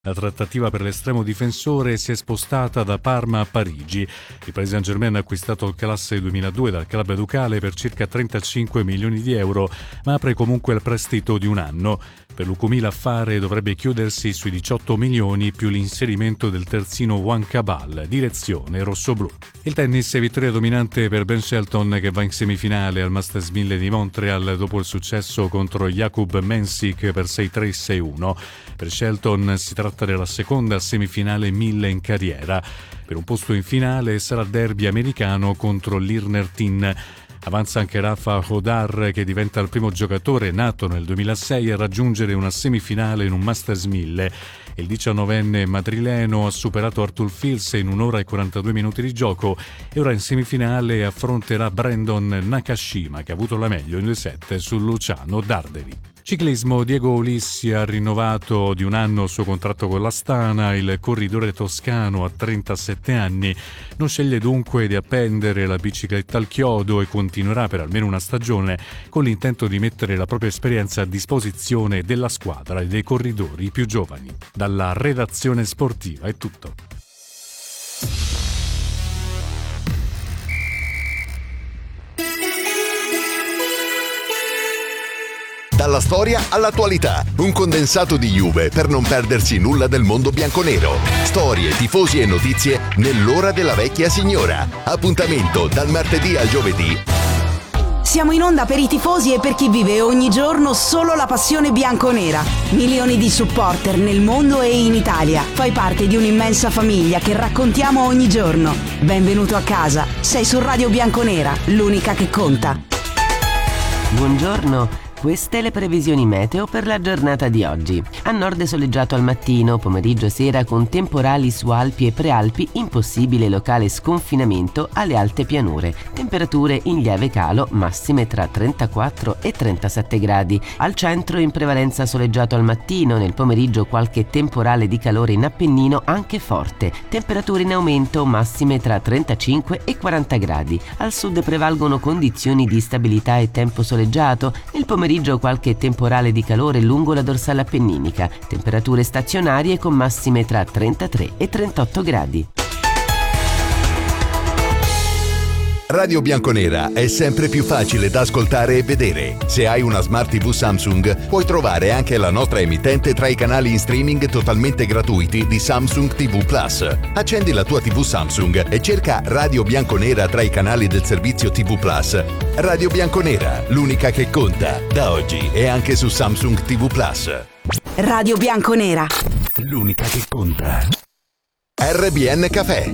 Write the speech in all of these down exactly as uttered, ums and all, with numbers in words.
La trattativa per l'estremo difensore si è spostata da Parma a Parigi. Il Paris Saint-Germain ha acquistato il classe duemiladue dal club ducale per circa trentacinque milioni di euro, ma apre comunque il prestito di un anno. Per Lukumi l'affare dovrebbe chiudersi sui diciotto milioni più l'inserimento del terzino Juan Cabal, direzione rossoblù. Il tennis è vittoria dominante per Ben Shelton, che va in semifinale al Masters mille di Montreal dopo il successo contro Jakub Mensik per sei tre sei uno. Per Shelton si tratta della seconda semifinale mille in carriera. Per un posto in finale sarà derby americano contro l'Irnertin. Avanza anche Rafa Hodar, che diventa il primo giocatore nato nel duemilasei a raggiungere una semifinale in un Masters mille. Il diciannovenne madrileno ha superato Arthur Fils in un'ora e quarantadue minuti di gioco e ora in semifinale affronterà Brandon Nakashima, che ha avuto la meglio in due set su Luciano Darderi. Ciclismo: Diego Ulissi ha rinnovato di un anno il suo contratto con l'Astana. Il corridore toscano ha trentasette anni, non sceglie dunque di appendere la bicicletta al chiodo e continuerà per almeno una stagione con l'intento di mettere la propria esperienza a disposizione della squadra e dei corridori più giovani. Dalla redazione sportiva è tutto. Dalla storia all'attualità, un condensato di Juve per non perdersi nulla del mondo bianconero. Storie, tifosi e notizie nell'ora della vecchia signora. Appuntamento dal martedì al giovedì. Siamo in onda per i tifosi e per chi vive ogni giorno solo la passione bianconera. Milioni di supporter nel mondo e in Italia. Fai parte di un'immensa famiglia che raccontiamo ogni giorno. Benvenuto a casa. Sei su Radio Bianconera, l'unica che conta. Buongiorno. Queste le previsioni meteo per la giornata di oggi. A nord soleggiato al mattino, pomeriggio e sera con temporali su Alpi e Prealpi, impossibile locale sconfinamento alle alte pianure. Temperature in lieve calo, massime tra trentaquattro e trentasette gradi. Al centro in prevalenza soleggiato al mattino, nel pomeriggio qualche temporale di calore in Appennino anche forte. Temperature in aumento, massime tra trentacinque e quaranta gradi. Al sud prevalgono condizioni di stabilità e tempo soleggiato. Nel pomeriggio qualche temporale di calore lungo la dorsale appenninica, temperature stazionarie con massime tra trentatré e trentotto gradi. Radio Bianconera è sempre più facile da ascoltare e vedere. Se hai una Smart tivù Samsung, puoi trovare anche la nostra emittente tra i canali in streaming totalmente gratuiti di Samsung tivù Plus. Accendi la tua tivù Samsung e cerca Radio Bianconera tra i canali del servizio tivù Plus. Radio Bianconera, l'unica che conta, da oggi e anche su Samsung tivù Plus. Radio Bianconera, l'unica che conta. R B N Café.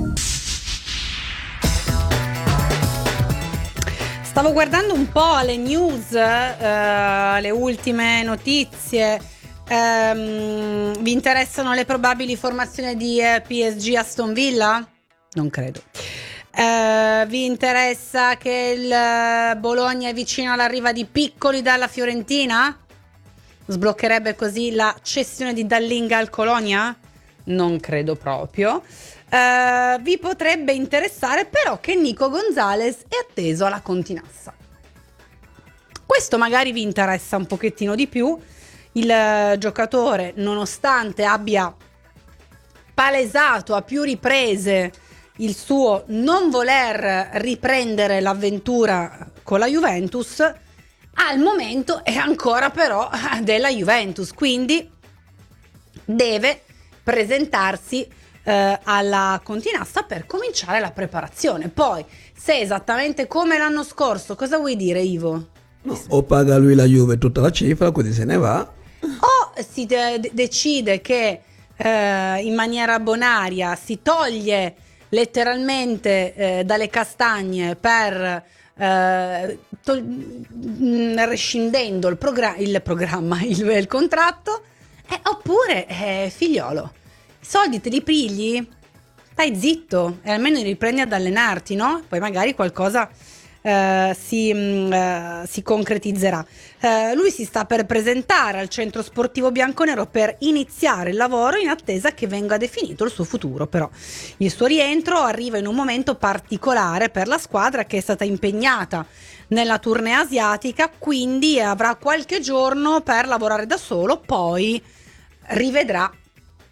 Stavo guardando un po' le news, eh, le ultime notizie. Ehm, vi interessano le probabili formazioni di eh, P S G Aston Villa? Non credo. Eh, vi interessa che il Bologna è vicino all'arrivo di Piccoli dalla Fiorentina? Sbloccherebbe così la cessione di Dallinga al Colonia? Non credo proprio. Uh, vi potrebbe interessare però che Nico Gonzalez è atteso alla Continassa. Questo magari vi interessa un pochettino di più. Il uh, giocatore, nonostante abbia palesato a più riprese il suo non voler riprendere l'avventura con la Juventus, al momento è ancora però della Juventus, quindi deve presentarsi eh, alla Continassa per cominciare la preparazione. Poi, se esattamente come l'anno scorso, cosa vuoi dire, Ivo? No, o paga lui la Juve tutta la cifra, quindi se ne va, o si de- decide che eh, in maniera bonaria si toglie letteralmente eh, dalle castagne per eh, tol- mh, rescindendo il, progra- il programma, il, il contratto, eh, oppure eh, figliolo, i soldi te li pigli, stai zitto e almeno riprendi ad allenarti, no? Poi magari qualcosa Uh, si, uh, si concretizzerà. Uh, lui si sta per presentare al centro sportivo bianconero per iniziare il lavoro in attesa che venga definito il suo futuro. Però il suo rientro arriva in un momento particolare per la squadra, che è stata impegnata nella tournée asiatica, quindi avrà qualche giorno per lavorare da solo, poi rivedrà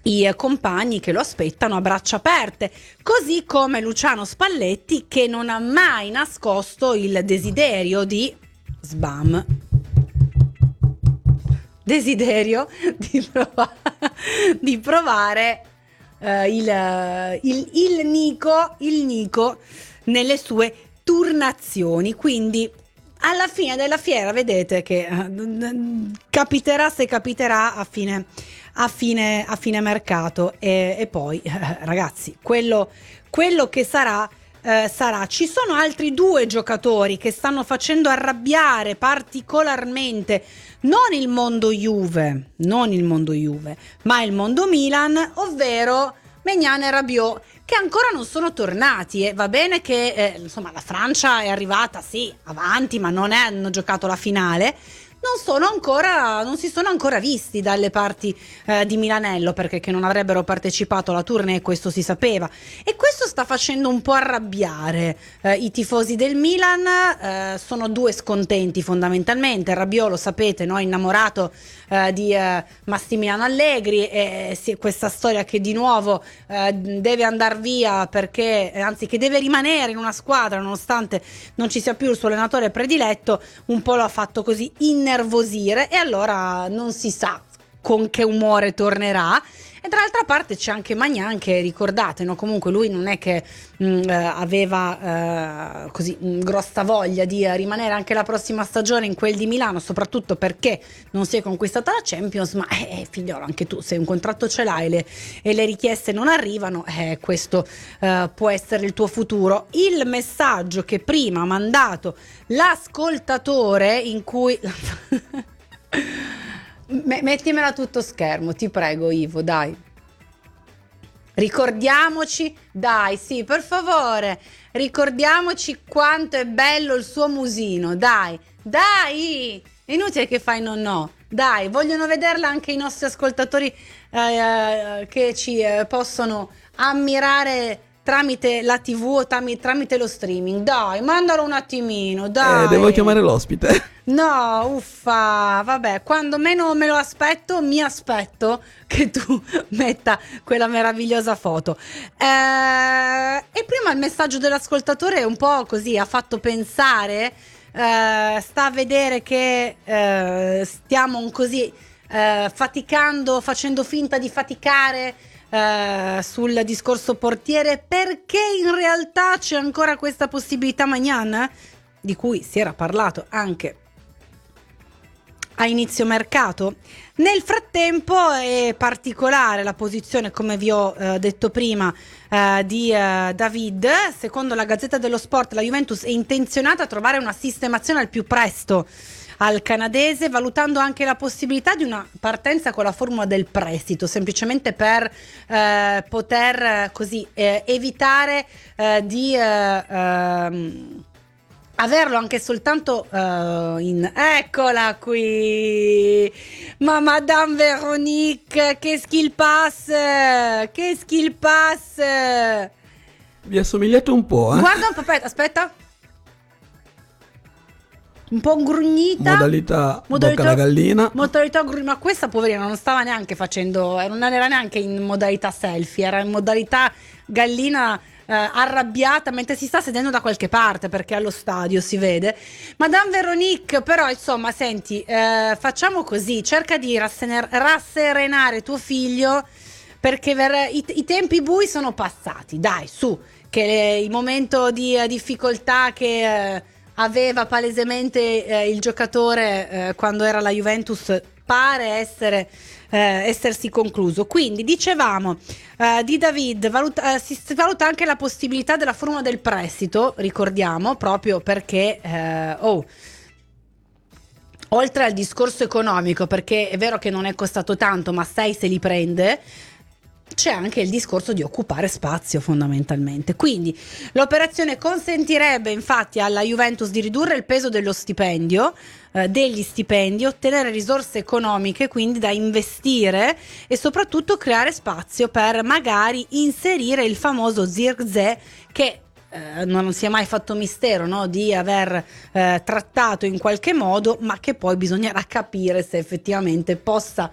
i compagni che lo aspettano a braccia aperte, così come Luciano Spalletti, che non ha mai nascosto il desiderio di sbam desiderio di provare, di provare uh, il, il, il Nico il Nico nelle sue turnazioni. Quindi alla fine della fiera vedete che uh, capiterà se capiterà a fine a fine, a fine mercato e, e poi eh, ragazzi quello, quello che sarà eh, sarà. Ci sono altri due giocatori che stanno facendo arrabbiare particolarmente non il mondo Juve non il mondo Juve ma il mondo Milan, ovvero Maignan e Rabiot, che ancora non sono tornati. E va bene che eh, insomma la Francia è arrivata sì avanti, ma non è, hanno giocato la finale. Non sono ancora, non si sono ancora visti dalle parti eh, di Milanello, perché che non avrebbero partecipato alla tournée, questo si sapeva, e questo sta facendo un po' arrabbiare eh, i tifosi del Milan. Eh, sono due scontenti fondamentalmente. Rabiot, lo sapete, no? Innamorato eh, di eh, Massimiliano Allegri, e sì, questa storia che di nuovo eh, deve andare via perché, anzi che deve rimanere in una squadra nonostante non ci sia più il suo allenatore prediletto, un po' lo ha fatto così in nervosire, e allora non si sa con che umore tornerà. E dall'altra parte c'è anche Maignan, che ricordate, no? Comunque lui non è che mh, aveva eh, così mh, grossa voglia di rimanere anche la prossima stagione in quel di Milano, soprattutto perché non si è conquistata la Champions. Ma eh, figliolo, anche tu se un contratto ce l'hai e le, e le richieste non arrivano, eh, questo eh, può essere il tuo futuro. Il messaggio che prima ha mandato l'ascoltatore, in cui mettimela tutto schermo, ti prego Ivo, dai. Ricordiamoci, dai, sì, per favore, ricordiamoci quanto è bello il suo musino, dai, dai, è inutile che fai no no, dai, vogliono vederla anche i nostri ascoltatori eh, che ci eh, possono ammirare tramite la tivù o tam- tramite lo streaming. Dai, mandalo un attimino, dai. Eh, devo chiamare l'ospite. No, uffa, vabbè, quando meno me lo aspetto, mi aspetto che tu metta quella meravigliosa foto. Eh, e prima il messaggio dell'ascoltatore un po' così ha fatto pensare, eh, sta a vedere che eh, stiamo così eh, faticando, facendo finta di faticare eh, sul discorso portiere, perché in realtà c'è ancora questa possibilità Maignan, di cui si era parlato anche a inizio mercato. Nel frattempo è particolare la posizione, come vi ho eh, detto prima, eh, di eh, David. Secondo la Gazzetta dello Sport, la Juventus è intenzionata a trovare una sistemazione al più presto al canadese, valutando anche la possibilità di una partenza con la formula del prestito, semplicemente per eh, poter eh, così eh, evitare eh, di eh, ehm, averlo anche soltanto uh, in... Eccola qui, ma Madame Veronique, che skill pass, che skill pass. Vi assomigliate un po', eh? Guarda un po', aspetta, aspetta. Un po' grugnita. Modalità, modalità bocca alla gallina. Modalità grugnita, ma questa poverina non stava neanche facendo, non era neanche in modalità selfie, era in modalità gallina Uh, arrabbiata mentre si sta sedendo da qualche parte, perché allo stadio si vede. Madame Veronique, però insomma senti, uh, facciamo così, cerca di rassener- rasserenare tuo figlio, perché ver- i-, i tempi bui sono passati, dai, su, che le- il momento di uh, difficoltà che uh, aveva palesemente uh, il giocatore uh, quando era la Juventus pare essere eh, essersi concluso. Quindi dicevamo eh, di David, valuta, eh, si valuta anche la possibilità della formula del prestito, ricordiamo, proprio perché eh, oh, oltre al discorso economico, perché è vero che non è costato tanto, ma sei se li prende, c'è anche il discorso di occupare spazio fondamentalmente. Quindi l'operazione consentirebbe infatti alla Juventus di ridurre il peso dello stipendio, eh, degli stipendi, ottenere risorse economiche quindi da investire e soprattutto creare spazio per magari inserire il famoso Zirkzee, che eh, non si è mai fatto mistero, no, di aver eh, trattato in qualche modo, ma che poi bisognerà capire se effettivamente possa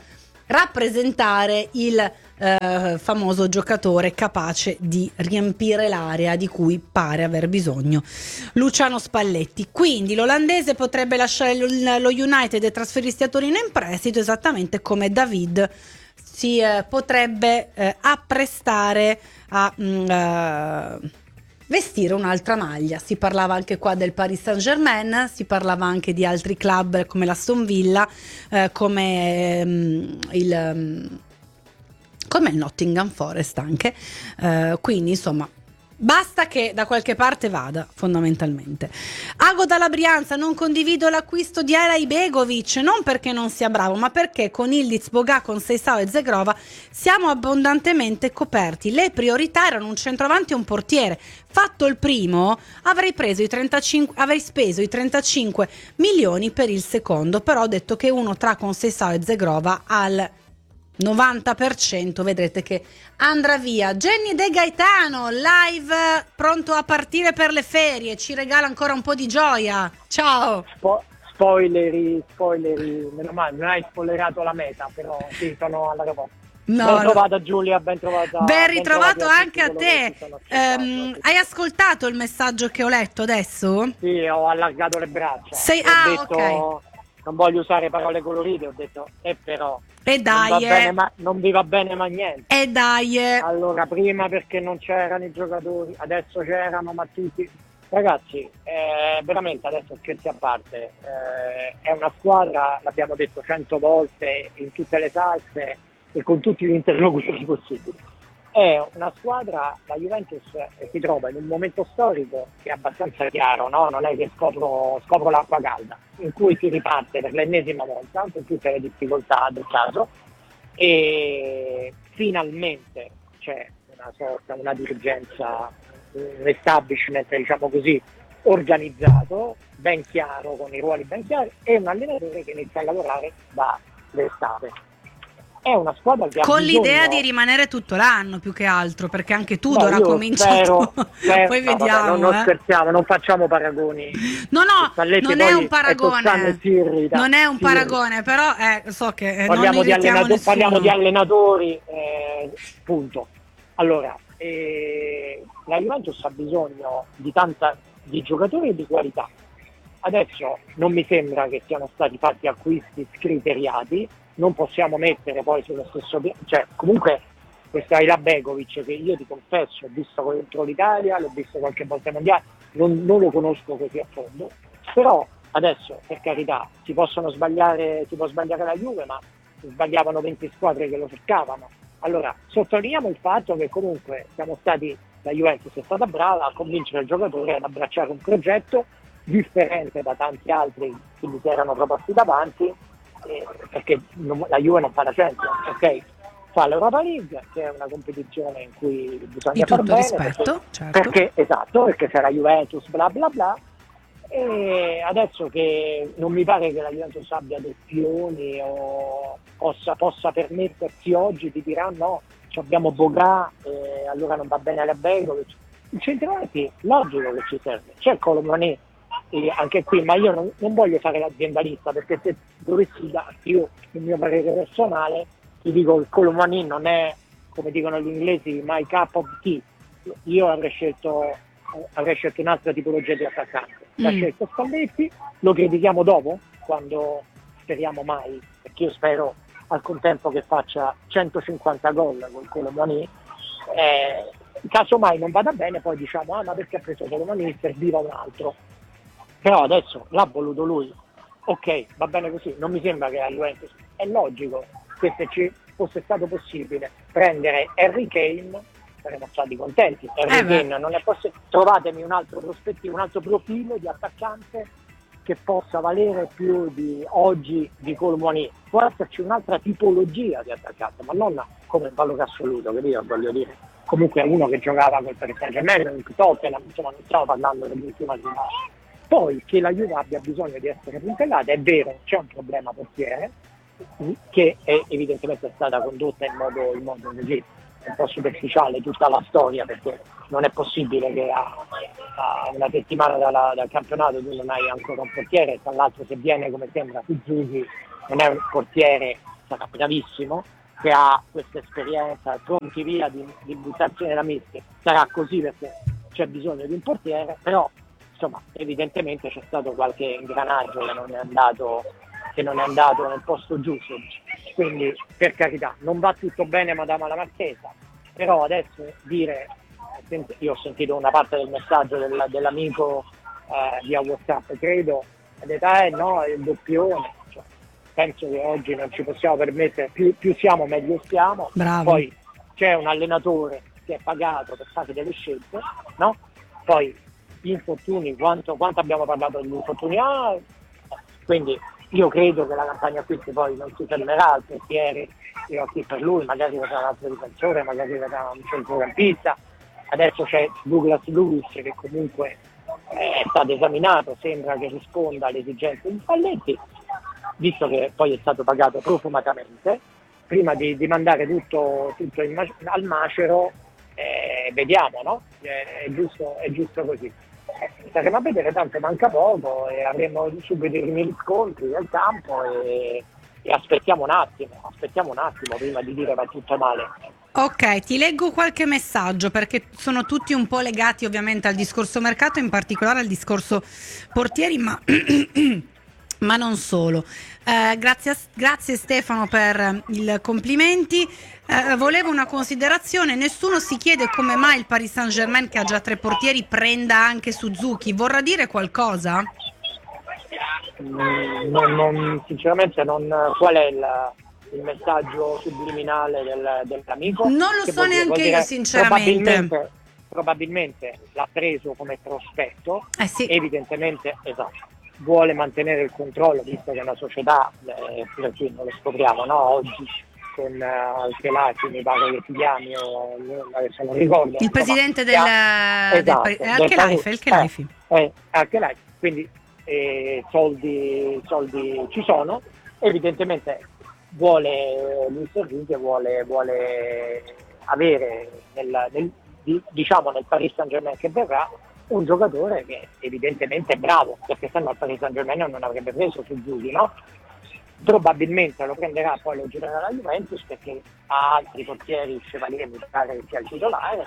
rappresentare il eh, famoso giocatore capace di riempire l'area di cui pare aver bisogno Luciano Spalletti. Quindi l'olandese potrebbe lasciare lo United e trasferirsi a Torino in prestito, esattamente come David si eh, potrebbe eh, apprestare a mh, uh, vestire un'altra maglia. Si parlava anche qua del Paris Saint-Germain, si parlava anche di altri club come l'Aston Villa, eh, come um, il um, come il Nottingham Forest anche, eh, quindi insomma basta che da qualche parte vada, fondamentalmente. Ago dalla Brianza: non condivido l'acquisto di Alay Begovic, non perché non sia bravo, ma perché con Ildiz, Bogà, con Seisao e Zegrova siamo abbondantemente coperti. Le priorità erano un centravanti e un portiere. Fatto il primo, avrei preso i trentacinque, avrei speso i trentacinque milioni per il secondo, però ho detto che uno tra con Seisao e Zegrova al novanta per cento vedrete che andrà via. Jenny De Gaetano, live pronto a partire per le ferie, ci regala ancora un po' di gioia. Ciao. Spo- spoileri, spoileri, meno male, non hai spoilerato la meta, però sì, sono all'aeroporto. No, ben no. trovata Giulia, ben trovata. Ben ritrovato ben anche a te. Um, hai ascoltato il messaggio che ho letto adesso? Sì, ho allargato le braccia. Sei... Ho Ah, detto, ok. Non voglio usare parole colorite, ho detto, e eh però... E dai, non, va eh. bene, ma, non vi va bene ma niente. E dai, eh. Allora, prima perché non c'erano i giocatori, adesso c'erano, ma tutti... Ragazzi, eh, veramente, adesso scherzi a parte, eh, è una squadra, l'abbiamo detto cento volte, in tutte le salse e con tutti gli interlocutori possibili. È una squadra, la Juventus eh, si trova in un momento storico che è abbastanza chiaro, no? Non è che scopro, scopro l'acqua calda, in cui si riparte per l'ennesima volta, con tutte le difficoltà del caso, e finalmente c'è una sorta, una dirigenza, un establishment, diciamo così, organizzato, ben chiaro, con i ruoli ben chiari, e un allenatore che inizia a lavorare dall'estate. È una squadra che con ha bisogno... l'idea di rimanere tutto l'anno più che altro, perché anche Tudor no, ha cominciato. Spero, spero, poi no, vediamo. Vabbè, non, non eh. scherziamo, non facciamo paragoni. No, no, Spalletti non è un è paragone. si irrita, non è un si paragone, irrita. Però eh, so che eh, parliamo, non di allenato- parliamo di allenatori, eh, punto. Allora, eh, la Juventus ha bisogno di tanta di giocatori e di qualità. Adesso non mi sembra che siano stati fatti acquisti scriteriati, non possiamo mettere poi sullo stesso piano, cioè comunque questo Alay Begovic, che io ti confesso ho visto contro l'Italia, l'ho visto qualche volta ai mondiali, non, non lo conosco così a fondo, però adesso per carità si possono sbagliare, si può sbagliare la Juve, ma sbagliavano venti squadre che lo cercavano. Allora sottolineiamo il fatto che comunque siamo stati, la Juventus è stata brava a convincere il giocatore ad abbracciare un progetto differente da tanti altri che gli si erano proposti davanti, eh, perché non, la Juve non fa la Champions, ok? Fa l'Europa League, che è una competizione in cui bisogna di far tutto bene, rispetto, perché, certo. perché esatto, perché sarà Juventus, bla bla bla. E adesso che non mi pare che la Juventus abbia dei piloni o possa, possa permettersi oggi di dire ah no, abbiamo Bogà, eh, allora non va bene alla Begovic. Il centravanti, logico che ci serve, c'è Colomani eh, anche qui, ma io non, non voglio fare l'aziendalista, perché se dovessi darti io il mio parere personale, ti dico che Colomani non è, come dicono gli inglesi, my cup of tea. Io avrei scelto avrei scelto un'altra tipologia di attaccante. L'ha mm. scelto Spalletti, lo critichiamo dopo, quando speriamo mai, perché io spero al contempo che faccia centocinquanta gol con Colomani. Eh, caso mai non vada bene, poi diciamo ah ma perché ha preso Colomani, serviva un altro. Però adesso l'ha voluto lui, ok, va bene così, non mi sembra che la Juventus, è logico che se ci fosse stato possibile prendere Harry Kane saremmo stati contenti. Harry eh Kane non è possibile, trovatemi un altro prospettivo, un altro profilo di attaccante che possa valere più di oggi di Colomani. Può esserci un'altra tipologia di attaccante, ma non come valore assoluto, che io voglio dire. Comunque è uno che giocava col Paris Saint-Germain, in Tottenham, insomma non stiamo parlando dell'ultima giornata. Poi che la Juve abbia bisogno di essere puntellata, è vero, c'è un problema portiere, che è, evidentemente è stata condotta in modo, in modo così un po' superficiale tutta la storia, perché non è possibile che a, a una settimana dalla, dal campionato tu non hai ancora un portiere, tra l'altro se viene come sembra Suzuki non è un portiere sarà bravissimo, che ha questa esperienza, pronti via di, di buttarsi nella mischia, sarà così perché c'è bisogno di un portiere, però insomma evidentemente c'è stato qualche ingranaggio che non è andato, che non è andato nel posto giusto, quindi per carità non va tutto bene Madama la Marchesa, però adesso dire, io ho sentito una parte del messaggio del, dell'amico eh, via WhatsApp, credo, ha detto eh no, è il doppione, cioè, penso che oggi non ci possiamo permettere, più, più siamo meglio stiamo. Bravo. Poi c'è un allenatore che è pagato per fare delle scelte, no? Poi gli infortuni, quanto, quanto abbiamo parlato degli infortuni, ah, quindi io credo che la campagna acquisti poi non si fermerà al portiere, io qui per lui, magari verrà un altro difensore, magari verrà un centrocampista, adesso c'è Douglas Luiz che comunque è stato esaminato, sembra che risponda alle esigenze di Spalletti, visto che poi è stato pagato profumatamente, prima di, di mandare tutto, tutto in, al macero, eh, vediamo, no? È, è, giusto, è giusto così. Eh, staremo a vedere, tanto manca poco e avremo subito i primi riscontri del campo e, e aspettiamo un attimo, aspettiamo un attimo prima di dire va tutto male. Ok, ti leggo qualche messaggio perché sono tutti un po' legati ovviamente al discorso mercato, in particolare al discorso portieri, ma, ma non solo. Eh, grazie, grazie Stefano per i complimenti. Eh, volevo una considerazione, nessuno si chiede come mai il Paris Saint-Germain, che ha già tre portieri, prenda anche Suzuki. Vorrà dire qualcosa? Mm, non, non, sinceramente non, qual è il... il messaggio subliminale del, dell'amico? Non lo che so neanche io, dire, sinceramente. Probabilmente, probabilmente l'ha preso come prospetto, Eh sì. evidentemente, esatto, vuole mantenere il controllo, visto che è una società, eh, qui non lo scopriamo, no? Oggi con uh, Al-Khelaifi, mi pare che ti chiami, o adesso non ricordo. Il presidente del, ha, del, esatto, del, del Al-Khelaifi, Al-Khelaifi. Eh, eh, Al-Khelaifi, quindi eh, soldi, soldi ci sono, evidentemente vuole Luis Enrique vuole, vuole avere nel, nel, diciamo nel Paris Saint-Germain che verrà un giocatore che evidentemente è bravo, perché sennò il Paris Saint-Germain non avrebbe preso Suzuki, no? Probabilmente lo prenderà, poi lo girerà la Juventus perché ha altri portieri, Chevalier mi pare che sia il titolare,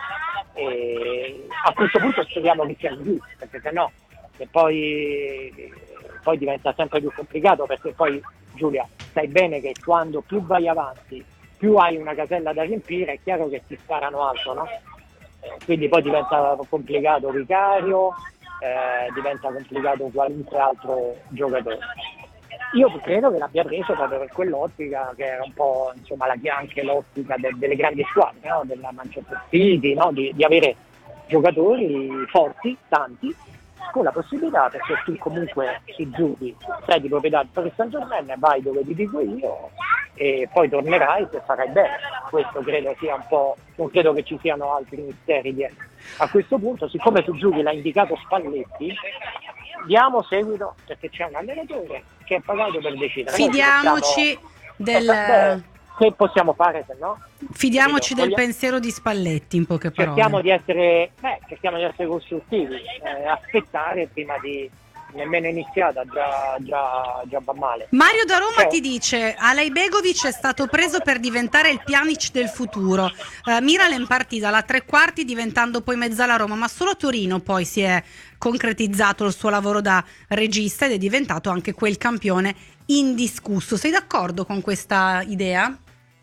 e a questo punto speriamo che sia così, perché sennò se poi, poi diventa sempre più complicato, perché poi Giulia, sai bene che quando più vai avanti, più hai una casella da riempire, è chiaro che ti sparano alto, no? Eh, quindi poi diventa complicato Vicario, eh, diventa complicato qualunque altro giocatore. Io credo che l'abbia preso proprio per quell'ottica che era un po' insomma la, anche l'ottica de, delle grandi squadre, no? Della Manchester City, no? di, di avere giocatori forti, tanti, con la possibilità, perché tu comunque si giochi, sei di proprietà del Paris Saint-Germain, vai dove ti dico io e poi tornerai se farai bene. Questo credo sia un po', non credo che ci siano altri misteri dietro. A questo punto, siccome Suzuki l'ha indicato Spalletti, diamo seguito, perché c'è un allenatore che è pagato per decidere. Fidiamoci del... Beh, che possiamo fare se no? Fidiamoci del Vogliamo... pensiero di Spalletti, in poche parole. Cerchiamo di essere, beh, cerchiamo di essere costruttivi, eh, aspettare prima di nemmeno iniziata, già, già, già va male. Mario da Roma cioè, ti dice: Alejbegovic è stato preso per diventare il Pjanic del futuro. Uh, Miralem partì dalla tre quarti diventando poi mezzala Roma, ma solo a Torino poi si è concretizzato il suo lavoro da regista ed è diventato anche quel campione indiscusso. Sei d'accordo con questa idea?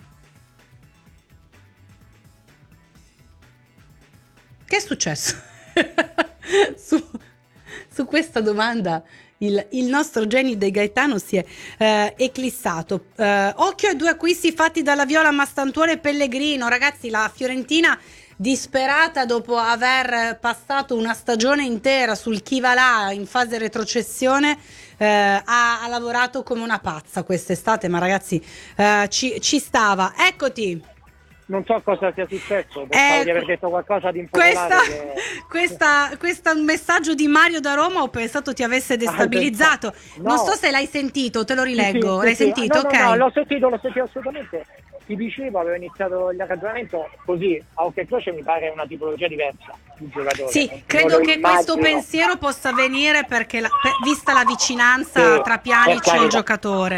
Che è successo? su, su questa domanda il, il nostro genio De Gaetano si è eh, eclissato. Eh, occhio ai due acquisti fatti dalla Viola, Mastantuono e Pellegrino. Ragazzi, la Fiorentina, disperata dopo aver passato una stagione intera sul chi va là in fase retrocessione, eh, ha, ha lavorato come una pazza quest'estate, ma ragazzi eh, ci, ci stava. Eccoti. Non so cosa sia successo, pensavo eh, di aver detto qualcosa di impopolare. Questa, che... questa, questa un messaggio di Mario da Roma, ho pensato ti avesse destabilizzato. No. Non so se l'hai sentito, te lo rileggo. Sì, sì, l'hai sì, sentito? No, no, ok. No, l'ho sentito, l'ho sentito assolutamente. Ti dicevo, avevo iniziato il ragionamento così, a occhio e croce mi pare una tipologia diversa di giocatore. Sì, non credo che immagino. questo pensiero possa venire perché la, per, vista la vicinanza sì, tra Pjanic e il carità. giocatore.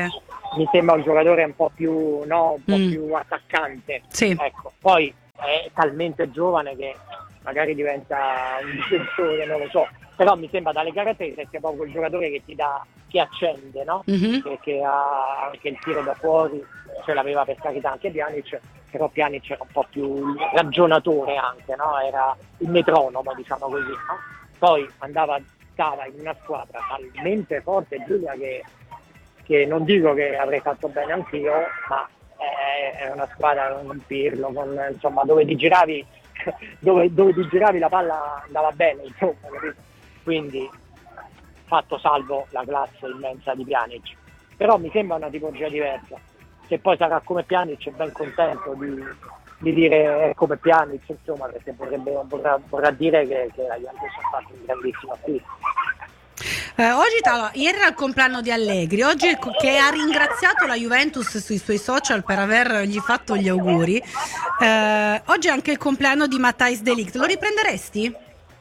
mi sembra un giocatore un po' più, no, un po' Mm. più attaccante. Sì. Ecco, poi è talmente giovane che magari diventa un difensore, non lo so, però mi sembra dalle caratteristiche che è proprio il giocatore che ti dà, che accende, no? Mhm. Perché ha anche il tiro da fuori, ce l'aveva per carità anche Pjanic, però Pjanic era un po' più ragionatore anche, no? Era il metronomo, diciamo così, no? Poi andava, stava in una squadra talmente forte, Giulia, che, che non dico che avrei fatto bene anch'io, ma è, è una squadra con un Pirlo, con, insomma, dove ti giravi dove, dove ti giravi la palla andava bene, insomma, capito? Quindi fatto salvo la classe immensa di Pjanic, però mi sembra una tipologia diversa. Se poi sarà come Pjanic, ben contento di, di dire è come Pjanic, insomma, perché potrebbe, vorrà, vorrà dire che, che la Juventus ha fatto un grandissimo acquisto. Eh, oggi, allora, ieri era il compleanno di Allegri, oggi è co- che ha ringraziato la Juventus sui suoi social per avergli fatto gli auguri. Eh, oggi è anche il compleanno di Matthijs de Ligt, lo riprenderesti?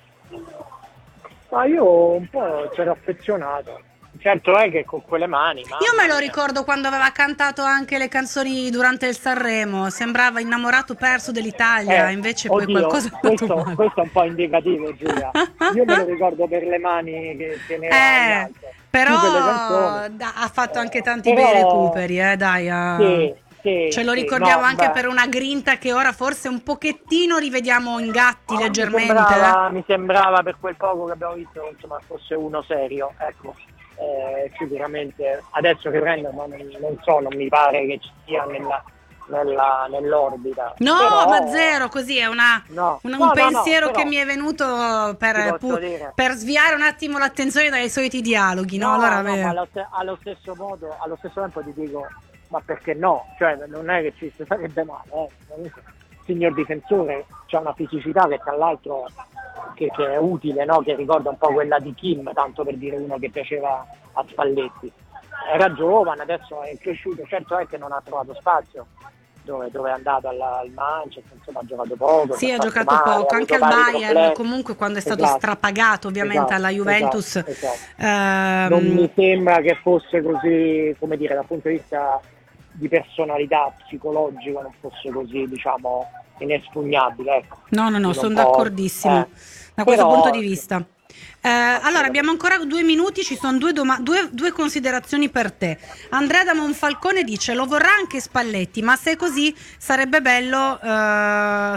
Ma io un po' c'ero affezionato. Certo è che con quelle mani. Io me lo ricordo quando aveva cantato anche le canzoni durante il Sanremo, sembrava innamorato perso dell'Italia, Eh, invece poi oddio, qualcosa è andato questo, male. questo è un po' indicativo, Giulia. Io me lo ricordo per le mani che teneva in Eh, alto. però Più delle canzoni. da- ha fatto anche tanti Però- bei recuperi, eh, dai. ah. Sì, sì, Ce lo sì, ricordiamo no, anche beh. per una grinta che ora forse un pochettino rivediamo in gatti Mi leggermente. sembrava, mi sembrava per quel poco che abbiamo visto, insomma, fosse uno serio, ecco. Eh, sicuramente adesso che prendo, ma non, non so, non mi pare che ci sia nella, nella, nell'orbita. No, Però- ma zero, così è una, No. un, un No, no, no, pensiero però- che mi è venuto Ti per, posso pu- dire. per sviare un attimo l'attenzione dai soliti dialoghi, no? No, Allora, no, beh, ma allo, ste- allo stesso modo, allo stesso tempo ti dico, ma perché no? Cioè, non è che ci sarebbe male, eh. Comunque, il signor difensore c'ha una fisicità che tra l'altro che, che è utile, no? Che ricorda un po' quella di Kim, tanto per dire uno che piaceva a Spalletti. Era giovane, adesso è cresciuto, certo è che non ha trovato spazio dove, dove è andato al, al Manchester, insomma ha giocato poco. sì, si è ha fatto giocato male, poco, ha anche avuto al vari Bayern, problemi. comunque quando è stato Esatto. strapagato ovviamente Esatto, alla Juventus. esatto, esatto. ehm, Non mi sembra che fosse così, come dire, dal punto di vista di personalità psicologico non fosse così, diciamo, inespugnabile. Ecco. No, no, no, Quindi sono un po', d'accordissimo eh. da questo Però- punto di vista. Eh, allora, abbiamo ancora due minuti, ci sono due, doma- due, due considerazioni per te. Andrea da Monfalcone dice: lo vorrà anche Spalletti, ma se è così sarebbe bello eh,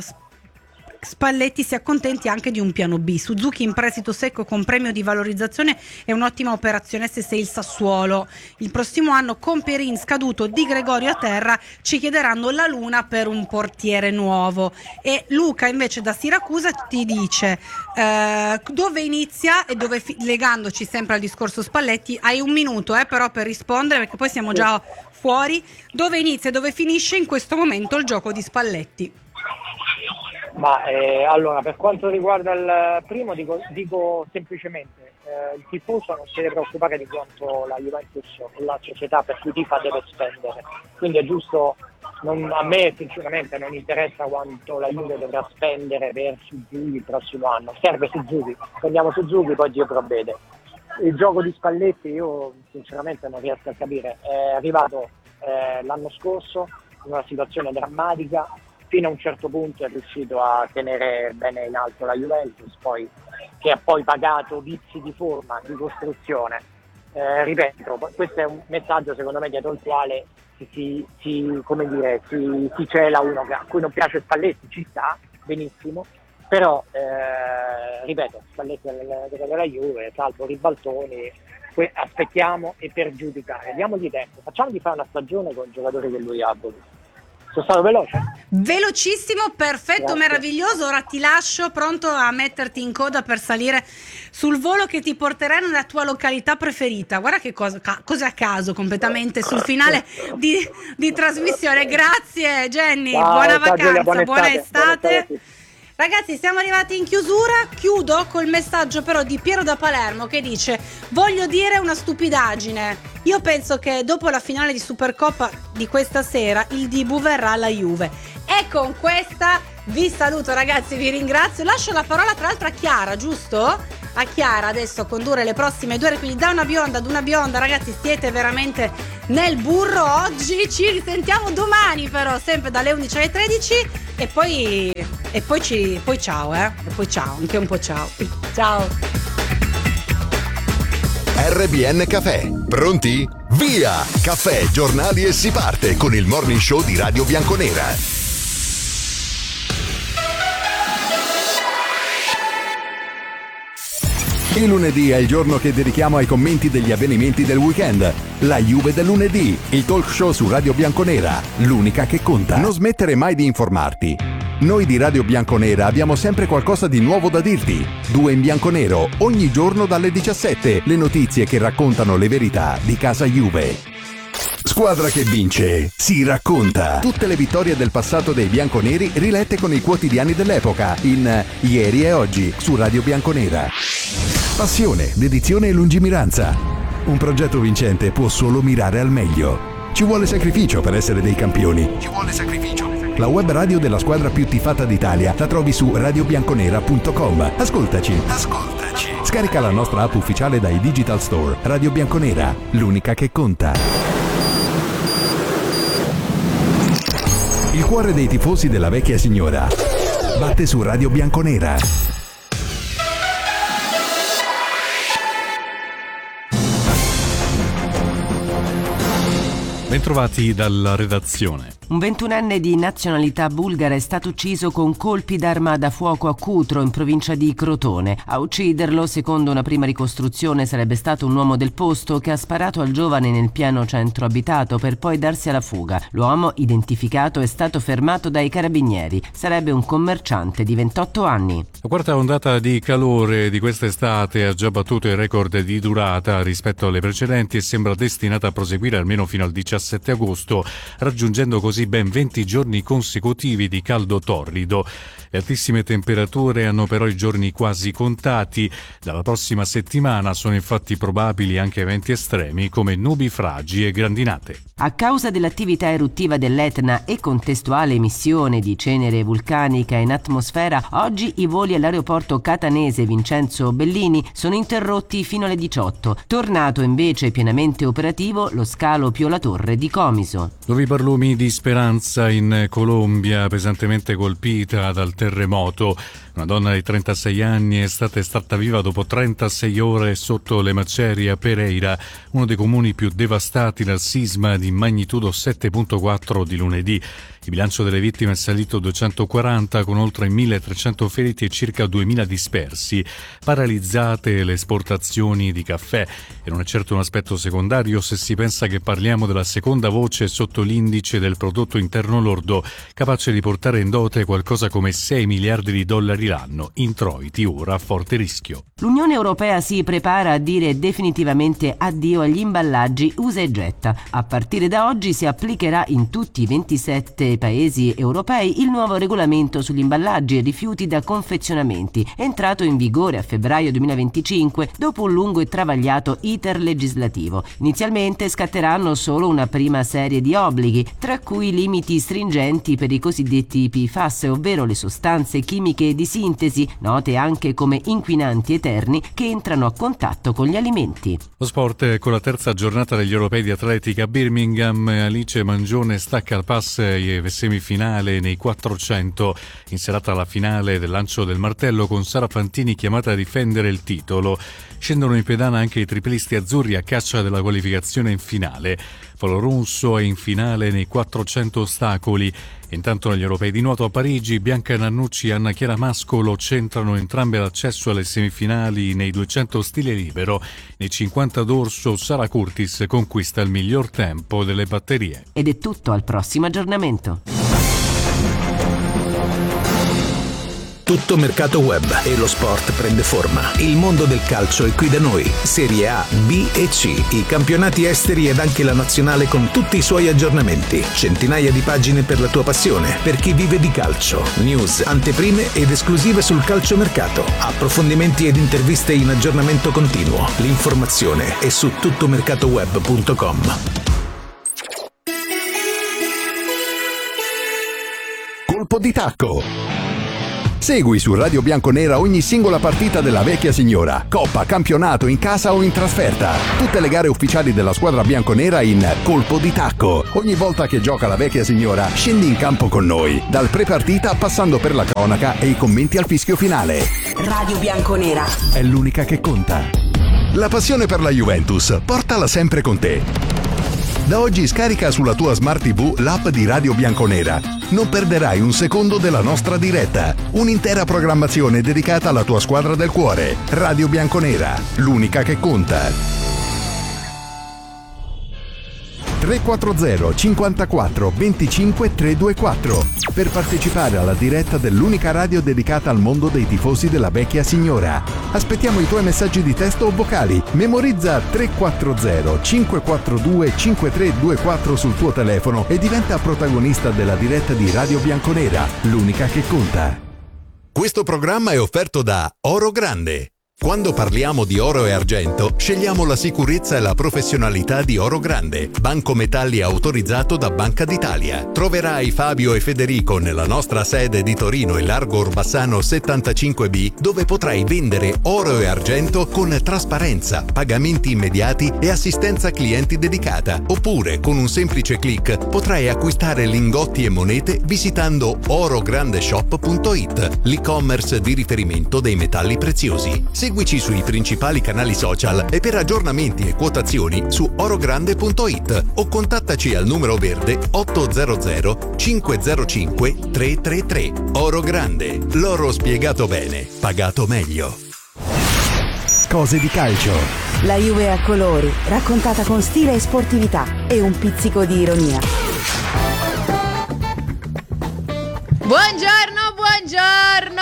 Spalletti si accontenti anche di un piano B. Suzuki in prestito secco con premio di valorizzazione è un'ottima operazione se sei il Sassuolo. Il prossimo anno con Perin scaduto, Di Gregorio a terra, ci chiederanno la luna per un portiere nuovo. E Luca invece da Siracusa ti dice eh, dove inizia e dove fi- legandoci sempre al discorso Spalletti, hai un minuto eh, però per rispondere perché poi siamo già fuori, dove inizia e dove finisce in questo momento il gioco di Spalletti. Ma eh, allora, per quanto riguarda il primo, dico, dico semplicemente eh, il tifoso non si deve preoccupare di quanto la Juventus, la società per cui tifa, deve spendere. Quindi è giusto, non, a me sinceramente non interessa quanto la Juve dovrà spendere per Suzuki il prossimo anno. Serve Suzuki, prendiamo Suzuki, poi Dio provvede. Il gioco di Spalletti io sinceramente non riesco a capire. È arrivato eh, l'anno scorso in una situazione drammatica, fino a un certo punto è riuscito a tenere bene in alto la Juventus, poi, che ha poi pagato vizi di forma, di costruzione. Eh, ripeto, questo è un messaggio secondo me dietro il quale si, si, si, come dire, si, si cela uno che, a cui non piace Spalletti, ci sta, benissimo, però eh, ripeto, Spalletti della, della Juve, salvo ribaltoni, que- aspettiamo e per giudicare, diamogli tempo, facciamogli fare una stagione con i giocatori che lui ha voluto. Sono stato veloce? Velocissimo, perfetto, Grazie. meraviglioso. Ora ti lascio pronto a metterti in coda per salire sul volo che ti porterà nella tua località preferita. Guarda che cosa, ca- cose a caso completamente sul finale di, di trasmissione. Grazie Jenny, Ciao, buona ciao, vacanza, Giulia, buona buona estate, estate. buona estate a tutti. Ragazzi, siamo arrivati in chiusura. Chiudo col messaggio però di Piero da Palermo che dice: voglio dire una stupidaggine. Io penso che dopo la finale di Supercoppa di questa sera il debutto verrà alla Juve. E con questa vi saluto ragazzi, vi ringrazio. Lascio la parola tra l'altro a Chiara, giusto? A Chiara adesso a condurre le prossime due ore, quindi da una bionda ad una bionda, ragazzi, siete veramente nel burro oggi. Ci risentiamo domani però, sempre dalle undici alle tredici e poi e poi ci poi ciao, eh. E poi ciao, anche un po' ciao. Ciao. R B N Caffè. Pronti? Via! Caffè, giornali e si parte con il morning show di Radio Bianconera. Il lunedì è il giorno che dedichiamo ai commenti degli avvenimenti del weekend. La Juve del lunedì, il talk show su Radio Bianconera, l'unica che conta. Non smettere mai di informarti. Noi di Radio Bianconera abbiamo sempre qualcosa di nuovo da dirti. Due in bianconero, ogni giorno dalle diciassette, le notizie che raccontano le verità di casa Juve. Squadra che vince, si racconta. Tutte le vittorie del passato dei bianconeri rilette con i quotidiani dell'epoca in Ieri e Oggi su Radio Bianconera. Passione, dedizione e lungimiranza. Un progetto vincente può solo mirare al meglio. Ci vuole sacrificio per essere dei campioni. Ci vuole sacrificio. La web radio della squadra più tifata d'Italia la trovi su radio bianconera punto com. Ascoltaci. Ascoltaci. Scarica la nostra app ufficiale dai Digital Store. Radio Bianconera, l'unica che conta. Il cuore dei tifosi della vecchia signora batte su Radio Bianconera. Bentrovati dalla redazione. Un ventunenne di nazionalità bulgara è stato ucciso con colpi d'arma da fuoco a Cutro, in provincia di Crotone. A ucciderlo, secondo una prima ricostruzione, sarebbe stato un uomo del posto che ha sparato al giovane nel piano centro abitato per poi darsi alla fuga. L'uomo, identificato, è stato fermato dai carabinieri. Sarebbe un commerciante di ventotto anni. La quarta ondata di calore di quest'estate ha già battuto il record di durata rispetto alle precedenti e sembra destinata a proseguire almeno fino al diciassette agosto, raggiungendo così ben venti giorni consecutivi di caldo torrido. Le altissime temperature hanno però i giorni quasi contati. Dalla prossima settimana sono infatti probabili anche eventi estremi come nubifragi e grandinate. A causa dell'attività eruttiva dell'Etna e contestuale emissione di cenere vulcanica in atmosfera, oggi i voli all'aeroporto catanese Vincenzo Bellini sono interrotti fino alle diciotto. Tornato invece pienamente operativo lo scalo Pio La Torre di Comiso. Nuovi barlumi di speranza in Colombia, pesantemente colpita dal terremoto. Una donna di trentasei anni è stata estratta viva dopo trentasei ore sotto le macerie a Pereira, uno dei comuni più devastati dal sisma di magnitudo sette virgola quattro di lunedì. Il bilancio delle vittime è salito a duecentoquaranta, con oltre milletrecento feriti e circa duemila dispersi. Paralizzate le esportazioni di caffè. E non è certo un aspetto secondario se si pensa che parliamo della seconda voce sotto l'indice del prodotto interno lordo, capace di portare in dote qualcosa come sei miliardi di dollari l'anno, introiti ora a forte rischio. L'Unione Europea si prepara a dire definitivamente addio agli imballaggi usa e getta. A partire da oggi si applicherà in tutti i ventisette paesi europei il nuovo regolamento sugli imballaggi e rifiuti da confezionamenti, entrato in vigore a febbraio duemilaventicinque dopo un lungo e travagliato iter legislativo. Inizialmente scatteranno solo una prima serie di obblighi, tra cui limiti stringenti per i cosiddetti P F A S, ovvero le sostanze chimiche di sintesi, note anche come inquinanti eterni, che entrano a contatto con gli alimenti. Lo sport con la terza giornata degli europei di atletica a Birmingham. Alice Mangione stacca al pass e semifinale nei quattrocento, in serata alla finale del lancio del martello con Sara Fantini chiamata a difendere il titolo. Scendono in pedana anche i triplisti azzurri a caccia della qualificazione in finale. Polo Russo è in finale nei quattrocento ostacoli. Intanto negli europei di nuoto a Parigi, Bianca Nannucci e Anna Chiara Mascolo centrano entrambe l'accesso alle semifinali nei duecento stile libero. Nei cinquanta d'orso Sara Curtis conquista il miglior tempo delle batterie. Ed è tutto, al prossimo aggiornamento. Tutto mercato web e lo sport prende forma. Il mondo del calcio è qui da noi. Serie A, B e C, i campionati esteri ed anche la nazionale con tutti i suoi aggiornamenti. Centinaia di pagine per la tua passione, per chi vive di calcio. News, anteprime ed esclusive sul calciomercato. Approfondimenti ed interviste in aggiornamento continuo. L'informazione è su tuttomercatoweb punto com. Colpo di tacco. Segui su Radio Bianconera ogni singola partita della vecchia signora, coppa, campionato, in casa o in trasferta. Tutte le gare ufficiali della squadra bianconera in colpo di tacco. Ogni volta che gioca la vecchia signora, scendi in campo con noi, dal pre-partita passando per la cronaca e i commenti al fischio finale. Radio Bianconera è l'unica che conta. La passione per la Juventus, portala sempre con te. Da oggi scarica sulla tua Smart tivù l'app di Radio Bianconera. Non perderai un secondo della nostra diretta. Un'intera programmazione dedicata alla tua squadra del cuore. Radio Bianconera, l'unica che conta. tre quattro zero cinquantaquattro venticinque trecentoventiquattro per partecipare alla diretta dell'unica radio dedicata al mondo dei tifosi della vecchia signora. Aspettiamo i tuoi messaggi di testo o vocali. Memorizza tre quattro zero cinque quattro due cinque tre due quattro sul tuo telefono e diventa protagonista della diretta di Radio Bianconera, l'unica che conta. Questo programma è offerto da Oro Grande. Quando parliamo di oro e argento, scegliamo la sicurezza e la professionalità di Oro Grande, banco metalli autorizzato da Banca d'Italia. Troverai Fabio e Federico nella nostra sede di Torino in Largo Orbassano settantacinque B, dove potrai vendere oro e argento con trasparenza, pagamenti immediati e assistenza clienti dedicata. Oppure, con un semplice click, potrai acquistare lingotti e monete visitando orograndeshop punto it, l'e-commerce di riferimento dei metalli preziosi. Seguici sui principali canali social e per aggiornamenti e quotazioni su orogrande punto it o contattaci al numero verde otto zero zero cinque zero cinque tre tre tre. Oro Grande, l'oro spiegato bene, pagato meglio. Cose di calcio. La Juve a colori, raccontata con stile e sportività e un pizzico di ironia. Buongiorno, buongiorno!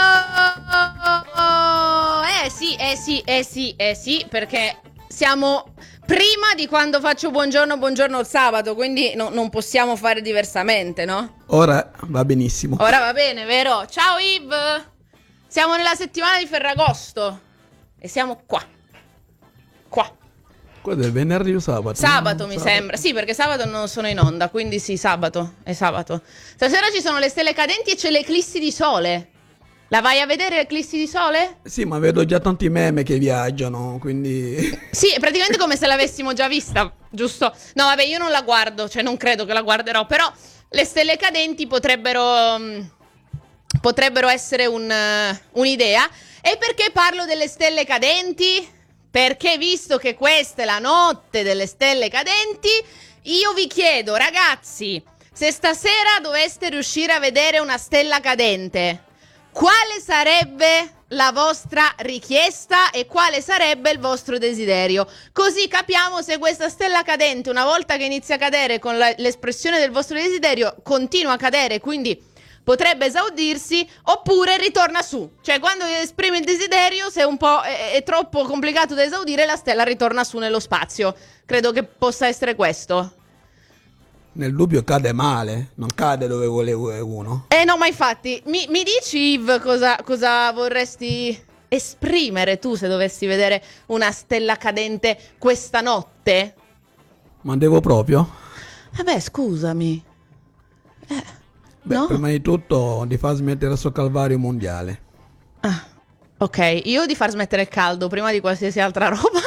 Eh sì, eh sì, eh sì, eh sì, perché siamo prima di quando faccio buongiorno, buongiorno il sabato, quindi no, non possiamo fare diversamente, no? Ora va benissimo. Ora va bene, vero? Ciao Yves! Siamo nella settimana di Ferragosto e siamo qua. Qua. Quello è venerdì o sabato? Sabato no? mi sabato. sembra. Sì, perché sabato non sono in onda, quindi sì, sabato. È sabato. Stasera ci sono le stelle cadenti e c'è l'eclissi di sole. La vai a vedere l'eclissi di sole? Sì, ma vedo già tanti meme che viaggiano, quindi... Sì, è praticamente come se l'avessimo già vista, giusto? No, vabbè, io non la guardo, cioè non credo che la guarderò, però le stelle cadenti potrebbero... potrebbero essere un, uh, un'idea. E perché parlo delle stelle cadenti? Perché visto che questa è la notte delle stelle cadenti, io vi chiedo, ragazzi, se stasera doveste riuscire a vedere una stella cadente, quale sarebbe la vostra richiesta e quale sarebbe il vostro desiderio? Così capiamo se questa stella cadente, una volta che inizia a cadere con la, l'espressione del vostro desiderio, continua a cadere, quindi potrebbe esaudirsi, oppure ritorna su. Cioè, quando esprime il desiderio, se è un po' è, è troppo complicato da esaudire, la stella ritorna su nello spazio. Credo che possa essere questo. Nel dubbio cade male, non cade dove vuole uno. Eh no, ma infatti, mi, mi dici Yves cosa, cosa vorresti esprimere tu se dovessi vedere una stella cadente questa notte? Ma devo proprio? Eh beh, scusami. Eh, Beh, no? prima di tutto di far smettere questo calvario mondiale. Ah, ok, io di far smettere il caldo prima di qualsiasi altra roba.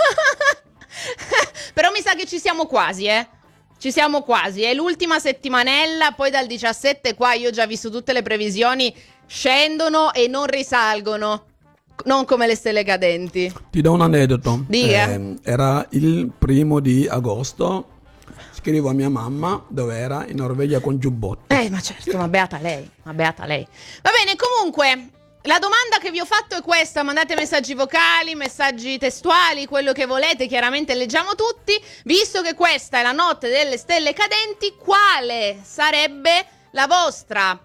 Però mi sa che ci siamo quasi, eh. Ci siamo quasi, è l'ultima settimanella, poi dal diciassette qua io ho già visto tutte le previsioni, scendono e non risalgono, non come le stelle cadenti. Ti do un aneddoto. Dica. Eh, era il primo di agosto, scrivo a mia mamma dove era, in Norvegia con giubbotto. Eh, ma certo, ma beata lei, ma beata lei. Va bene, comunque... La domanda che vi ho fatto è questa, mandate messaggi vocali, messaggi testuali, quello che volete, chiaramente leggiamo tutti. Visto che questa è la notte delle stelle cadenti, quale sarebbe la vostra,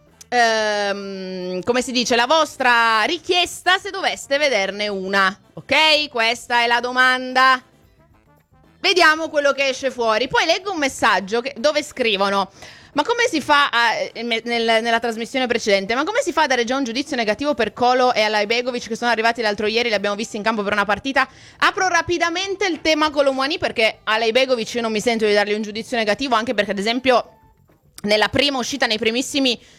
ehm, come si dice, la vostra richiesta se doveste vederne una? Ok? Questa è la domanda. Vediamo quello che esce fuori. Poi leggo un messaggio che, dove scrivono... Ma come si fa a, nel, nella trasmissione precedente, ma come si fa a dare già un giudizio negativo per Kolo e Alaibegovic che sono arrivati l'altro ieri, li abbiamo visti in campo per una partita? Apro rapidamente il tema Colomwani perché Alaibegovic io non mi sento di dargli un giudizio negativo, anche perché ad esempio nella prima uscita, nei primissimi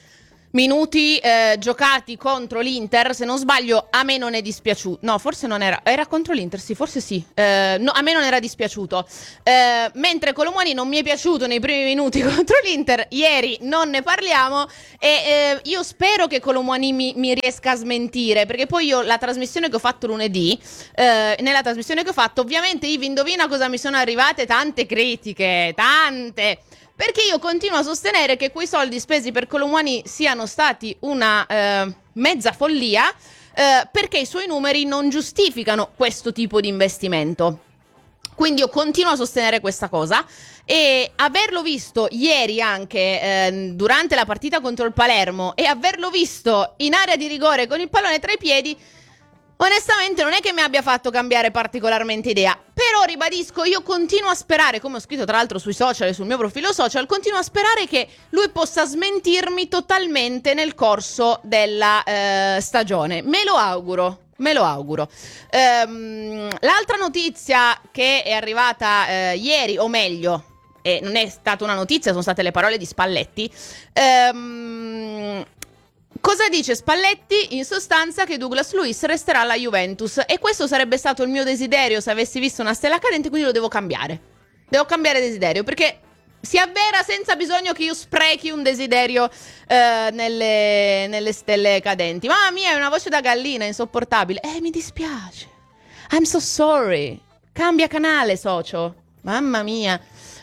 minuti eh, giocati contro l'Inter, se non sbaglio a me non è dispiaciuto, no forse non era, era contro l'Inter, sì forse sì, eh, no, a me non era dispiaciuto, eh, mentre Kolo Muani non mi è piaciuto nei primi minuti contro l'Inter, ieri non ne parliamo e eh, io spero che Kolo Muani mi, mi riesca a smentire, perché poi io la trasmissione che ho fatto lunedì, eh, nella trasmissione che ho fatto ovviamente Ivi indovina cosa mi sono arrivate, tante critiche, tante. Perché io continuo a sostenere che quei soldi spesi per Kolo Muani siano stati una eh, mezza follia, eh, perché i suoi numeri non giustificano questo tipo di investimento. Quindi io continuo a sostenere questa cosa e averlo visto ieri anche eh, durante la partita contro il Palermo e averlo visto in area di rigore con il pallone tra i piedi, onestamente non è che mi abbia fatto cambiare particolarmente idea, però ribadisco, io continuo a sperare, come ho scritto tra l'altro sui social e sul mio profilo social, continuo a sperare che lui possa smentirmi totalmente nel corso della eh, stagione. Me lo auguro, me lo auguro. Ehm, l'altra notizia che è arrivata eh, ieri, o meglio, e non è stata una notizia, sono state le parole di Spalletti. Ehm... Cosa dice Spalletti? In sostanza che Douglas Luiz resterà alla Juventus e questo sarebbe stato il mio desiderio se avessi visto una stella cadente, quindi lo devo cambiare. Devo cambiare desiderio perché si avvera senza bisogno che io sprechi un desiderio eh, nelle, nelle stelle cadenti. Mamma mia, è una voce da gallina insopportabile. Eh, mi dispiace. I'm so sorry. Cambia canale, socio. Mamma mia.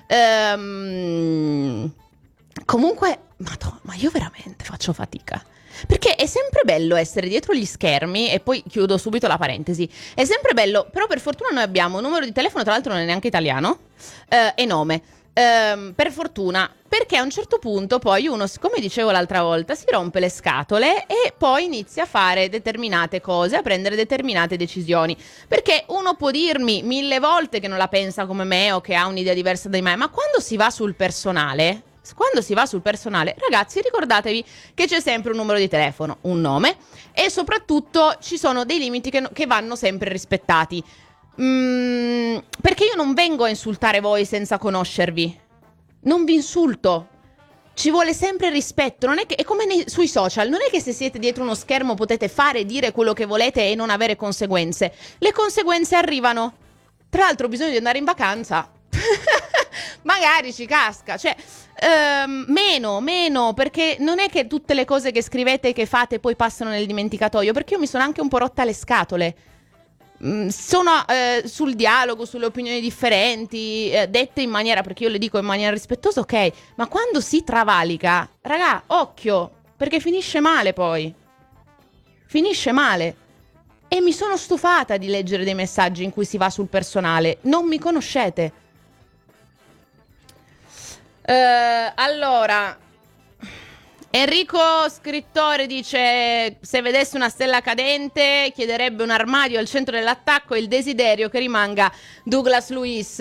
Ehm, comunque, madonna, ma io veramente faccio fatica. Perché è sempre bello essere dietro gli schermi, e poi chiudo subito la parentesi, è sempre bello, però per fortuna noi abbiamo un numero di telefono, tra l'altro non è neanche italiano, eh, e nome, eh, per fortuna, perché a un certo punto poi uno, come dicevo l'altra volta, si rompe le scatole e poi inizia a fare determinate cose, a prendere determinate decisioni, perché uno può dirmi mille volte che non la pensa come me o che ha un'idea diversa da me, ma quando si va sul personale... Quando si va sul personale, ragazzi, ricordatevi che c'è sempre un numero di telefono, un nome e soprattutto ci sono dei limiti che, che vanno sempre rispettati. Mm, perché io non vengo a insultare voi senza conoscervi. Non vi insulto. Ci vuole sempre rispetto. Non è che, è come nei, sui social. Non è che se siete dietro uno schermo potete fare e dire quello che volete e non avere conseguenze. Le conseguenze arrivano. Tra l'altro, bisogna di andare in vacanza. Magari ci casca, cioè ehm, meno, meno, perché non è che tutte le cose che scrivete e che fate poi passano nel dimenticatoio, perché io mi sono anche un po' rotta le scatole. Mm, sono eh, sul dialogo, sulle opinioni differenti, eh, dette in maniera, perché io le dico in maniera rispettosa, ok, ma quando si travalica, raga, occhio, perché finisce male poi, finisce male. E mi sono stufata di leggere dei messaggi in cui si va sul personale, non mi conoscete. Uh, allora Enrico Scrittore dice: se vedesse una stella cadente chiederebbe un armadio al centro dell'attacco e il desiderio che rimanga Douglas Luiz.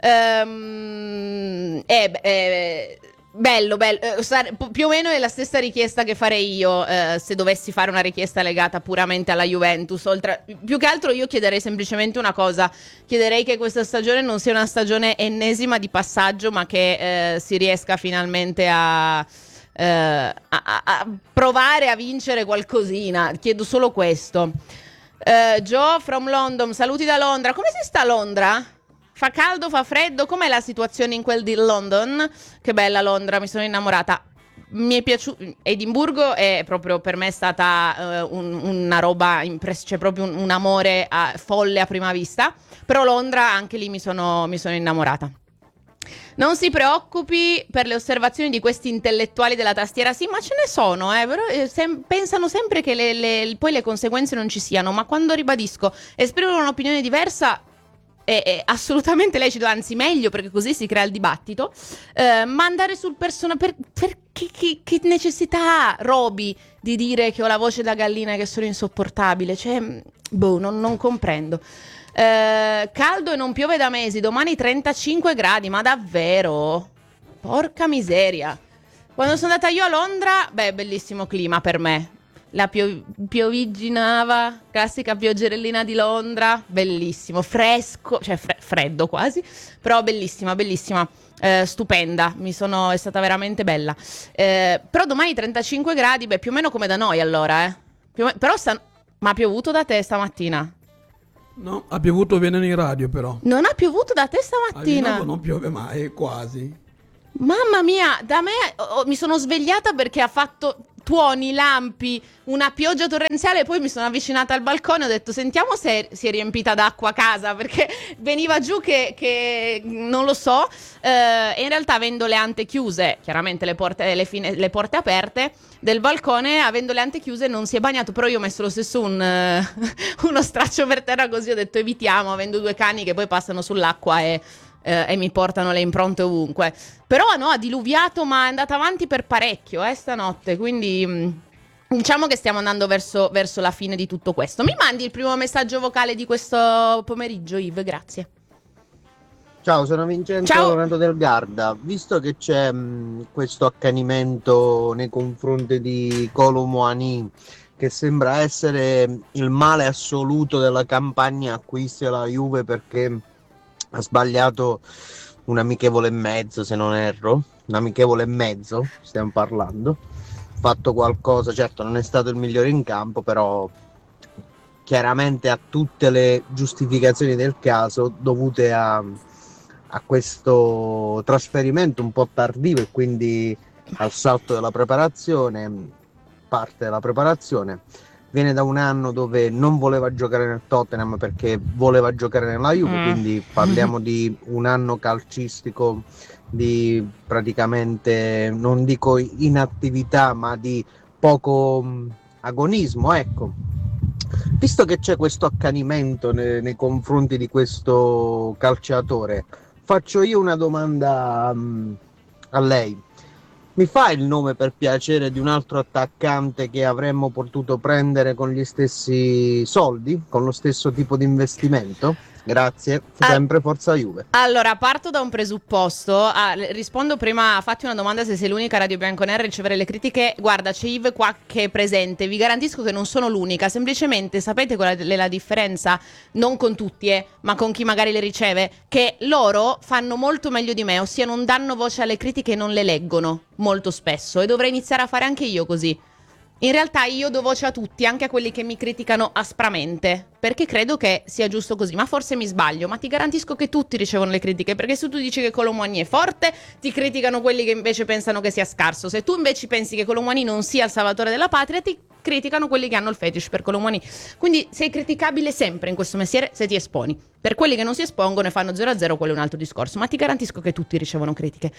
um, eh, eh, bello bello eh, sare- più o meno è la stessa richiesta che farei io eh, se dovessi fare una richiesta legata puramente alla Juventus. Oltre, più che altro io chiederei semplicemente una cosa, chiederei che questa stagione non sia una stagione ennesima di passaggio, ma che eh, si riesca finalmente a, eh, a, a provare a vincere qualcosina. Chiedo solo questo. uh, Joe from London, saluti da Londra. Come si sta a Londra? Fa caldo, fa freddo? Com'è la situazione in quel di London? Che bella Londra, mi sono innamorata. Mi è piaciuto. Edimburgo è proprio per me è stata uh, un, una roba impress- cioè proprio un, un amore a, folle a prima vista. Però Londra anche lì mi sono, mi sono innamorata. Non si preoccupi per le osservazioni di questi intellettuali della tastiera. Sì, ma ce ne sono, eh, però eh, sem- pensano sempre che le, le, poi le conseguenze non ci siano. Ma quando ribadisco, esprimono un'opinione diversa, è, è assolutamente lecito, anzi meglio, perché così si crea il dibattito. Eh, ma andare sul personale, per, per che, che, che necessità ha Roby di dire che ho la voce da gallina e che sono insopportabile? Cioè, boh, non, non comprendo. Uh, caldo e non piove da mesi, domani trentacinque gradi, ma davvero? Porca miseria. Quando sono andata io a Londra, beh, bellissimo clima per me. La pio- piovigginava, classica pioggerellina di Londra, bellissimo, fresco, cioè fre- freddo quasi, però bellissima, bellissima. eh, stupenda, mi sono, è stata veramente bella. Eh, però domani trentacinque gradi, beh, più o meno come da noi allora, eh. Più o me- però sta- ma ha piovuto da te stamattina? No, ha piovuto bene in radio però. Non ha piovuto da te A stamattina? Vinovo non piove mai, quasi. Mamma mia, da me oh, mi sono svegliata perché ha fatto tuoni, lampi, una pioggia torrenziale, poi mi sono avvicinata al balcone e ho detto sentiamo se si è riempita d'acqua a casa, perché veniva giù che, che non lo so, eh, e in realtà avendo le ante chiuse, chiaramente le porte, le, fine, le porte aperte del balcone, avendo le ante chiuse non si è bagnato, però io ho messo lo stesso un, uh, uno straccio per terra, così ho detto evitiamo, avendo due cani che poi passano sull'acqua e... Eh, e mi portano le impronte ovunque. Però no, ha diluviato, ma è andata avanti per parecchio eh, stanotte, quindi mh, diciamo che stiamo andando verso, verso la fine di tutto questo. Mi mandi il primo messaggio vocale di questo pomeriggio, Yves? Grazie. Ciao, sono Vincenzo Ciao. Lorenzo del Garda. Visto che c'è mh, questo accanimento nei confronti di Kolo Muani, che sembra essere il male assoluto della campagna acquisti alla Juve perché ha sbagliato un amichevole e mezzo, se non erro, un amichevole e mezzo stiamo parlando, fatto qualcosa, certo non è stato il migliore in campo, però chiaramente ha tutte le giustificazioni del caso dovute a, a questo trasferimento un po' tardivo e quindi al salto della preparazione, parte della preparazione. Viene da un anno dove non voleva giocare nel Tottenham perché voleva giocare nella Juve, Mm. quindi parliamo di un anno calcistico di praticamente, non dico inattività, ma di poco mh, agonismo, ecco. Visto che c'è questo accanimento nei, nei confronti di questo calciatore, faccio io una domanda mh, a lei. Mi fa il nome per piacere di un altro attaccante che avremmo potuto prendere con gli stessi soldi, con lo stesso tipo di investimento? Grazie, sempre Forza Juve. Allora, parto da un presupposto. Ah, le- rispondo prima, fatti una domanda se sei l'unica Radio Bianconera a ricevere le critiche. Guarda, c'è Yves qua che è presente. Vi garantisco che non sono l'unica. Semplicemente sapete qual è la differenza? Non con tutti, eh, ma con chi magari le riceve. Che loro fanno molto meglio di me, ossia non danno voce alle critiche e non le leggono molto spesso. E dovrei iniziare a fare anche io così. In realtà io do voce a tutti, anche a quelli che mi criticano aspramente, perché credo che sia giusto così, ma forse mi sbaglio, ma ti garantisco che tutti ricevono le critiche, perché se tu dici che Kolo Muani è forte, ti criticano quelli che invece pensano che sia scarso, se tu invece pensi che Kolo Muani non sia il salvatore della patria, ti criticano quelli che hanno il fetish per Kolo Muani. Quindi sei criticabile sempre in questo mestiere se ti esponi. Per quelli che non si espongono e fanno zero a zero, quello è un altro discorso, ma ti garantisco che tutti ricevono critiche.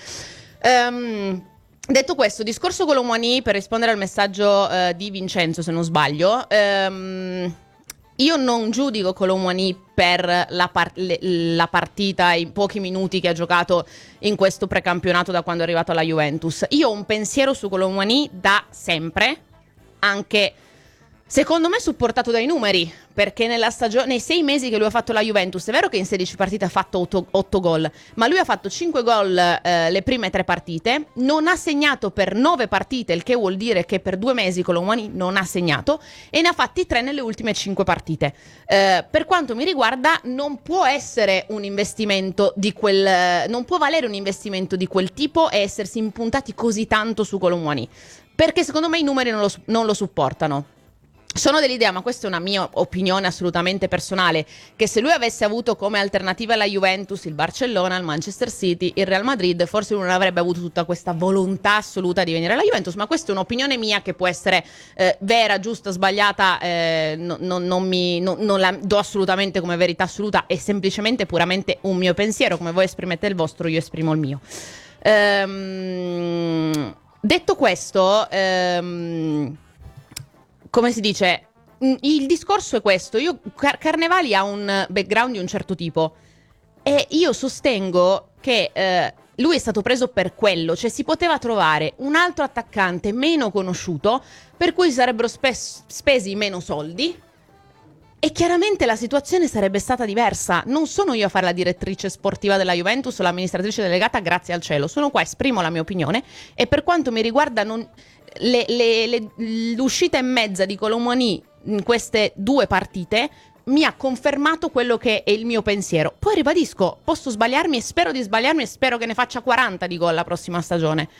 Ehm... Detto questo, discorso Kolo Muani, per rispondere al messaggio eh, di Vincenzo, se non sbaglio, ehm, io non giudico Kolo Muani per la, par- le- la partita, i pochi minuti che ha giocato in questo precampionato da quando è arrivato alla Juventus. Io ho un pensiero su Kolo Muani da sempre, anche secondo me supportato dai numeri, perché nella stagione, nei sei mesi che lui ha fatto la Juventus, è vero che in sedici partite ha fatto otto gol, ma lui ha fatto cinque gol eh, le prime tre partite, non ha segnato per nove partite, il che vuol dire che per due mesi Kolo Muani non ha segnato, e ne ha fatti tre nelle ultime cinque partite. Eh, per quanto mi riguarda non può essere un investimento di quel, non può valere un investimento di quel tipo e essersi impuntati così tanto su Kolo Muani, perché secondo me i numeri non lo, non lo supportano. Sono dell'idea, ma questa è una mia opinione assolutamente personale, che se lui avesse avuto come alternativa alla Juventus il Barcellona, il Manchester City, il Real Madrid, forse lui non avrebbe avuto tutta questa volontà assoluta di venire alla Juventus, ma questa è un'opinione mia che può essere eh, vera, giusta, sbagliata, eh, no, no, non, mi, no, non la do assolutamente come verità assoluta, è semplicemente puramente un mio pensiero, come voi esprimete il vostro, io esprimo il mio. Ehm, detto questo... Ehm, come si dice, il discorso è questo. Io Car- Carnevali ha un background di un certo tipo e io sostengo che eh, lui è stato preso per quello, cioè si poteva trovare un altro attaccante meno conosciuto per cui sarebbero spe- spesi meno soldi e chiaramente la situazione sarebbe stata diversa. Non sono io a fare la direttrice sportiva della Juventus o l'amministratrice delegata, grazie al cielo, sono qua, esprimo la mia opinione e per quanto mi riguarda non... Le, le, le, l'uscita e mezza di Kolo Muani in queste due partite mi ha confermato quello che è il mio pensiero. Poi ribadisco, posso sbagliarmi e spero di sbagliarmi e spero che ne faccia quaranta di gol la prossima stagione.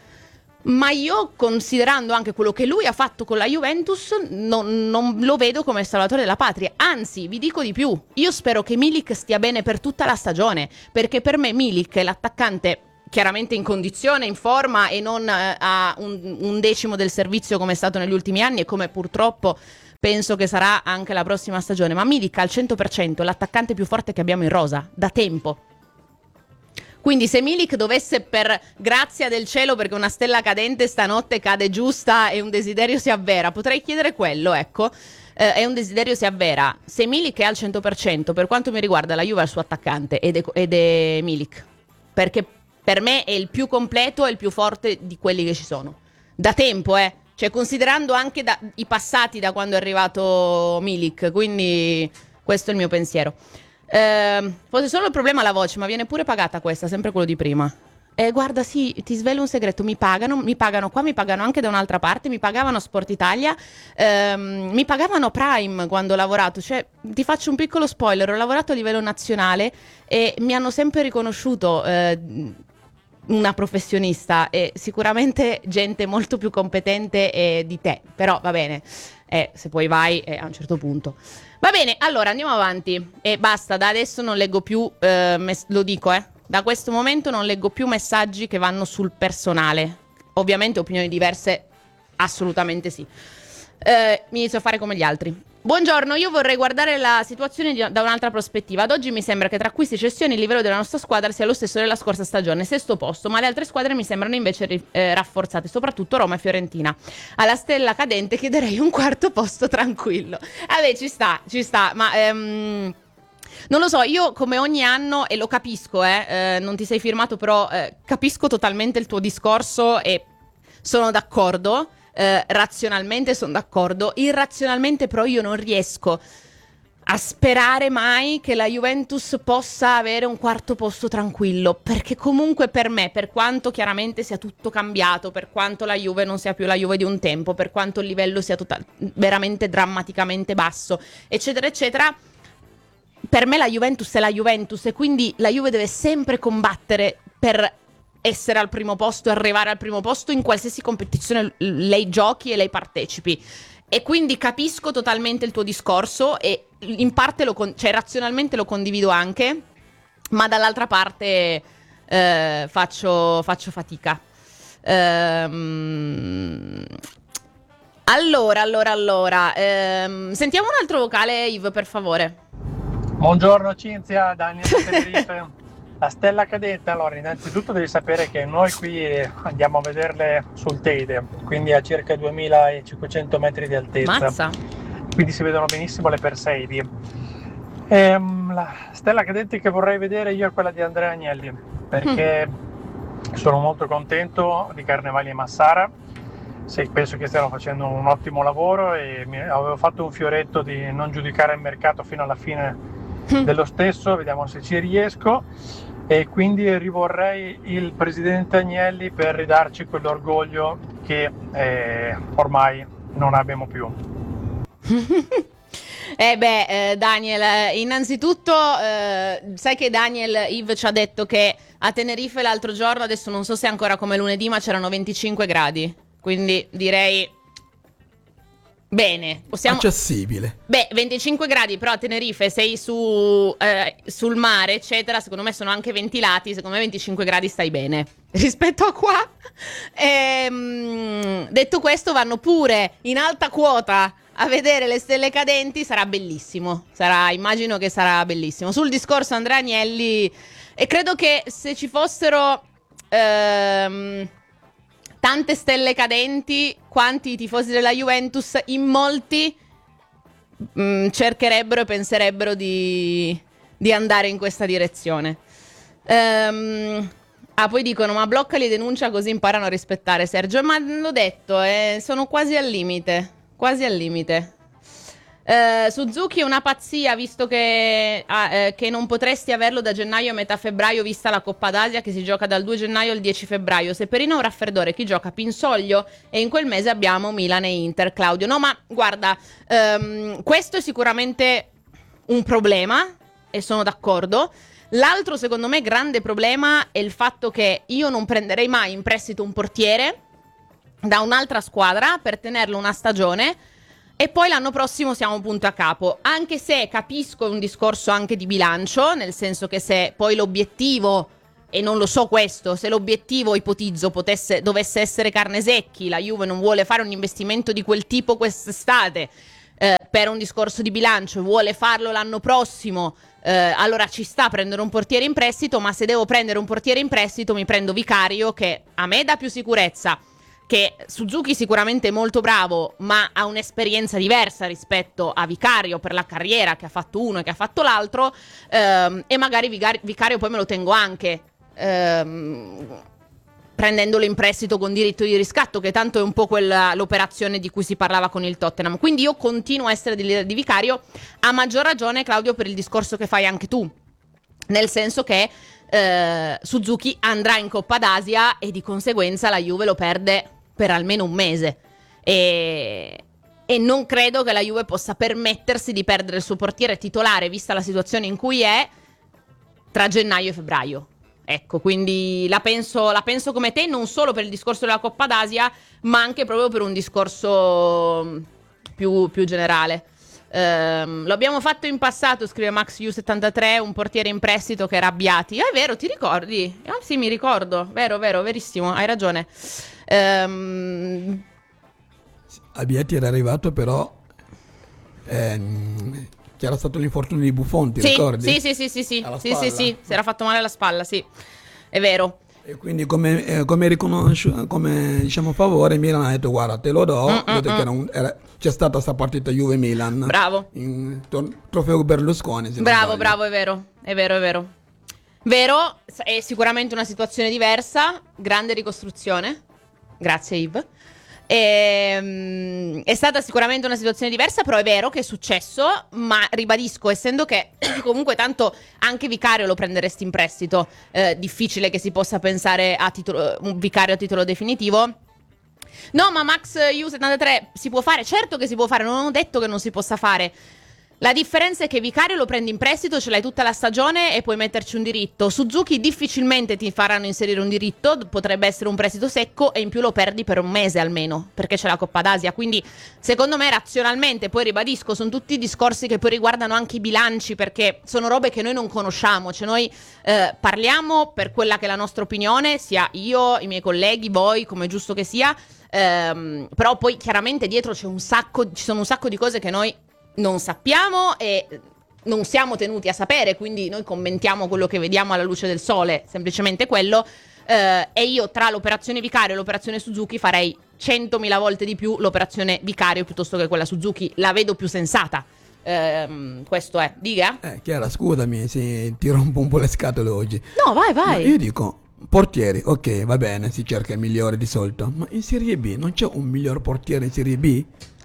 Ma io, considerando anche quello che lui ha fatto con la Juventus, non, non lo vedo come il salvatore della patria. Anzi, vi dico di più, io spero che Milik stia bene per tutta la stagione, perché per me Milik è l'attaccante chiaramente in condizione, in forma e non eh, a un, un decimo del servizio come è stato negli ultimi anni e come purtroppo penso che sarà anche la prossima stagione. Ma Milik al cento per cento è l'attaccante più forte che abbiamo in rosa, da tempo. Quindi se Milik dovesse, per grazia del cielo, perché una stella cadente stanotte cade giusta e un desiderio si avvera, potrei chiedere quello, ecco, eh, e un desiderio si avvera. Se Milik è al cento per cento, per quanto mi riguarda la Juve è il suo attaccante ed è, ed è Milik, perché per me è il più completo e il più forte di quelli che ci sono. Da tempo, eh. Cioè, considerando anche da, i passati da quando è arrivato Milik, quindi questo è il mio pensiero. Eh, forse solo il problema la voce, ma viene pure pagata questa, sempre quello di prima. E guarda, sì, ti svelo un segreto, mi pagano, mi pagano qua, mi pagano anche da un'altra parte, mi pagavano Sport Italia, ehm, mi pagavano Prime quando ho lavorato, cioè ti faccio un piccolo spoiler, ho lavorato a livello nazionale e mi hanno sempre riconosciuto eh, una professionista e sicuramente gente molto più competente eh, di te, però va bene, eh, se poi vai eh, a un certo punto. Va bene, allora andiamo avanti e basta, da adesso non leggo più, eh, mes- lo dico eh, da questo momento non leggo più messaggi che vanno sul personale, ovviamente opinioni diverse, assolutamente sì. Eh, mi inizio a fare come gli altri. Buongiorno, io vorrei guardare la situazione di, da un'altra prospettiva. Ad oggi mi sembra che tra acquisti e cessioni il livello della nostra squadra sia lo stesso della scorsa stagione, sesto posto, ma le altre squadre mi sembrano invece eh, rafforzate, soprattutto Roma e Fiorentina. Alla stella cadente chiederei un quarto posto tranquillo. Vabbè, ci sta, ci sta, ma... Ehm... non lo so, io come ogni anno, e lo capisco, eh, eh, non ti sei firmato, però eh, capisco totalmente il tuo discorso e sono d'accordo. Uh, razionalmente sono d'accordo, irrazionalmente però io non riesco a sperare mai che la Juventus possa avere un quarto posto tranquillo, perché comunque per me, per quanto chiaramente sia tutto cambiato, per quanto la Juve non sia più la Juve di un tempo, per quanto il livello sia total- veramente drammaticamente basso, eccetera eccetera, per me la Juventus è la Juventus e quindi la Juve deve sempre combattere per essere al primo posto, arrivare al primo posto in qualsiasi competizione lei giochi e lei partecipi. E quindi capisco totalmente il tuo discorso e in parte lo con- cioè razionalmente lo condivido anche, ma dall'altra parte eh, faccio, faccio fatica. Ehm... Allora, allora, allora ehm... sentiamo un altro vocale, Yves, per favore. Buongiorno Cinzia, Daniel da Tenerife. La stella cadente, allora innanzitutto devi sapere che noi qui andiamo a vederle sul Teide, quindi a circa duemilacinquecento metri di altezza. Mazza. Quindi si vedono benissimo le Perseidi. Ehm, la stella cadente che vorrei vedere io è quella di Andrea Agnelli, perché mm. sono molto contento di Carnevali e Massara. Sì, penso che stiano facendo un ottimo lavoro e mi avevo fatto un fioretto di non giudicare il mercato fino alla fine mm. dello stesso, vediamo se ci riesco. E quindi rivorrei il presidente Agnelli per ridarci quell'orgoglio che eh, ormai non abbiamo più. Eh beh, eh, Daniel, eh, innanzitutto eh, sai che Daniel Yves ci ha detto che a Tenerife l'altro giorno, adesso non so se è ancora come lunedì, ma c'erano venticinque gradi, quindi direi bene, possiamo... accessibile. Beh, venticinque gradi, però a Tenerife sei su eh, sul mare, eccetera, secondo me sono anche ventilati, secondo me venticinque gradi stai bene rispetto a qua. Ehm, detto questo, vanno pure in alta quota a vedere le stelle cadenti, sarà bellissimo, sarà, immagino che sarà bellissimo. Sul discorso Andrea Agnelli, e credo che se ci fossero ehm, tante stelle cadenti quanti i tifosi della Juventus, in molti mh, cercherebbero e penserebbero di, di andare in questa direzione. Ehm, ah, poi dicono, ma bloccali, denuncia così imparano a rispettare Sergio. Ma l'ho detto, eh, sono quasi al limite, quasi al limite. Uh, Suzuki è una pazzia, visto che, ah, eh, che non potresti averlo da gennaio a metà febbraio, vista la Coppa d'Asia che si gioca dal due gennaio al dieci febbraio. Seppellino è un raffreddore, chi gioca Pinsoglio e in quel mese abbiamo Milan e Inter. Claudio, no, ma guarda, um, questo è sicuramente un problema, e sono d'accordo. L'altro, secondo me, grande problema è il fatto che io non prenderei mai in prestito un portiere da un'altra squadra per tenerlo una stagione e poi l'anno prossimo siamo punto a capo, anche se capisco un discorso anche di bilancio, nel senso che se poi l'obiettivo, e non lo so questo, se l'obiettivo, ipotizzo, potesse, dovesse essere Carnesecchi, la Juve non vuole fare un investimento di quel tipo quest'estate eh, per un discorso di bilancio, vuole farlo l'anno prossimo, eh, allora ci sta a prendere un portiere in prestito, ma se devo prendere un portiere in prestito mi prendo Vicario, che a me dà più sicurezza, che Suzuki sicuramente è molto bravo, ma ha un'esperienza diversa rispetto a Vicario per la carriera che ha fatto uno e che ha fatto l'altro, ehm, e magari Vicario, Vicario poi me lo tengo anche ehm, prendendolo in prestito con diritto di riscatto, che tanto è un po' quella l'operazione di cui si parlava con il Tottenham. Quindi io continuo a essere dell'idea di Vicario, a maggior ragione, Claudio, per il discorso che fai anche tu, nel senso che eh, Suzuki andrà in Coppa d'Asia e di conseguenza la Juve lo perde per almeno un mese e, e non credo che la Juve possa permettersi di perdere il suo portiere titolare, vista la situazione in cui è, tra gennaio e febbraio. Ecco, quindi la penso, la penso come te, non solo per il discorso della Coppa d'Asia, ma anche proprio per un discorso più, più generale. Um, lo abbiamo fatto in passato, scrive Max U settantatré, un portiere in prestito che era Abbiati. Ah, è vero, ti ricordi? Ah, sì, mi ricordo, vero, vero, verissimo, hai ragione. Um... Abbiati era arrivato, però ehm, c'era stato l'infortunio di Buffon, ti sì, ricordi? Sì, sì, sì, sì, sì, sì, sì, sì, si era fatto male alla spalla, sì, è vero. E quindi come, eh, come riconosce, come diciamo favore, Milan ha detto guarda te lo do, Mm, mm, detto che era un, era, c'è stata questa partita Juve-Milan. Bravo. In tor- trofeo Berlusconi. Se Bravo, non bravo, è vero, è vero, è vero. Vero, è sicuramente una situazione diversa, grande ricostruzione, grazie Yves. E, è stata sicuramente una situazione diversa, però è vero che è successo, ma ribadisco, essendo che comunque tanto anche Vicario lo prenderesti in prestito, eh, difficile che si possa pensare a titolo, un Vicario a titolo definitivo. No, ma Max U settantatré si può fare, certo che si può fare, non ho detto che non si possa fare. La differenza è che Vicario lo prendi in prestito, ce l'hai tutta la stagione e puoi metterci un diritto. Suzuki difficilmente ti faranno inserire un diritto, potrebbe essere un prestito secco e in più lo perdi per un mese almeno, perché c'è la Coppa d'Asia. Quindi secondo me razionalmente, poi ribadisco, sono tutti discorsi che poi riguardano anche i bilanci, perché sono robe che noi non conosciamo, cioè noi eh, parliamo per quella che è la nostra opinione, sia io, i miei colleghi, voi, come è giusto che sia, ehm, però poi chiaramente dietro c'è un sacco, ci sono un sacco di cose che noi non sappiamo e non siamo tenuti a sapere, quindi noi commentiamo quello che vediamo alla luce del sole, semplicemente quello, eh, e io tra l'operazione Vicario e l'operazione Suzuki farei centomila volte di più l'operazione Vicario piuttosto che quella Suzuki, la vedo più sensata. Eh, questo è, dica? Eh, Chiara, scusami se ti rompo un po' le scatole oggi. No, vai, vai. No, io dico, portieri, ok, va bene, si cerca il migliore di solito, ma in Serie B non c'è un miglior portiere in Serie B?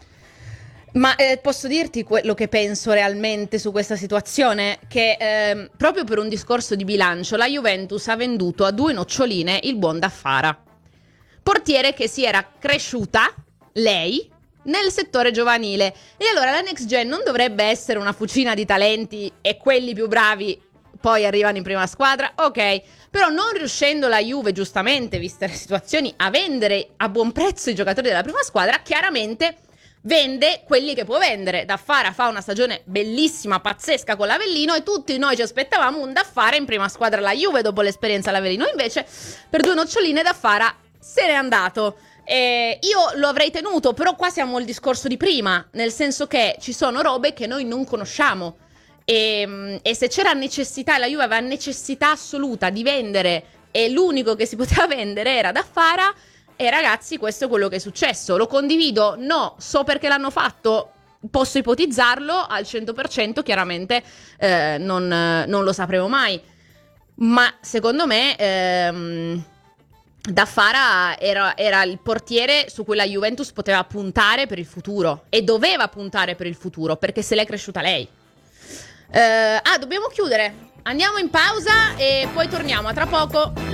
Ma eh, posso dirti quello che penso realmente su questa situazione? Che eh, proprio per un discorso di bilancio la Juventus ha venduto a due noccioline il buon Daffara, portiere che si era cresciuta, lei, nel settore giovanile. E allora la Next Gen non dovrebbe essere una fucina di talenti e quelli più bravi poi arrivano in prima squadra? Ok, però non riuscendo la Juve, giustamente, viste le situazioni, a vendere a buon prezzo i giocatori della prima squadra, chiaramente vende quelli che può vendere. Daffara fa una stagione bellissima, pazzesca con l'Avellino e tutti noi ci aspettavamo un Daffara in prima squadra alla Juve dopo l'esperienza all'Avellino. Invece per due noccioline Daffara se n'è andato. Eh, io lo avrei tenuto, però qua siamo al discorso di prima, nel senso che ci sono robe che noi non conosciamo e, e se c'era necessità, la Juve aveva necessità assoluta di vendere e l'unico che si poteva vendere era Daffara. E ragazzi, questo è quello che è successo. Lo condivido? No. So perché l'hanno fatto? Posso ipotizzarlo al cento per cento, chiaramente eh, non, non lo sapremo mai. Ma secondo me ehm, Daffara era, era il portiere su cui la Juventus poteva puntare per il futuro. E doveva puntare per il futuro, perché se l'è cresciuta lei. Eh, ah, dobbiamo chiudere. Andiamo in pausa e poi torniamo a tra poco.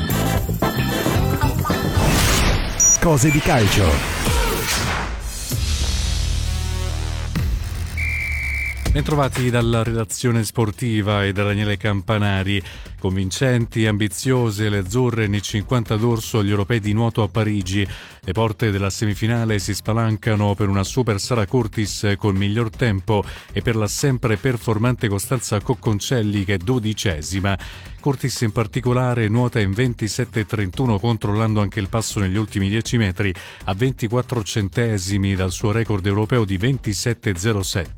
Cose di calcio. Bentrovati dalla redazione sportiva e da Daniele Campanari. Convincenti, ambiziose, le azzurre nei cinquanta d'orso agli europei di nuoto a Parigi. Le porte della semifinale si spalancano per una Super Sara Curtis con miglior tempo e per la sempre performante Costanza Cocconcelli che è dodicesima. Curtis in particolare nuota in ventisette trentuno, controllando anche il passo negli ultimi dieci metri a ventiquattro centesimi dal suo record europeo di ventisette zero sette.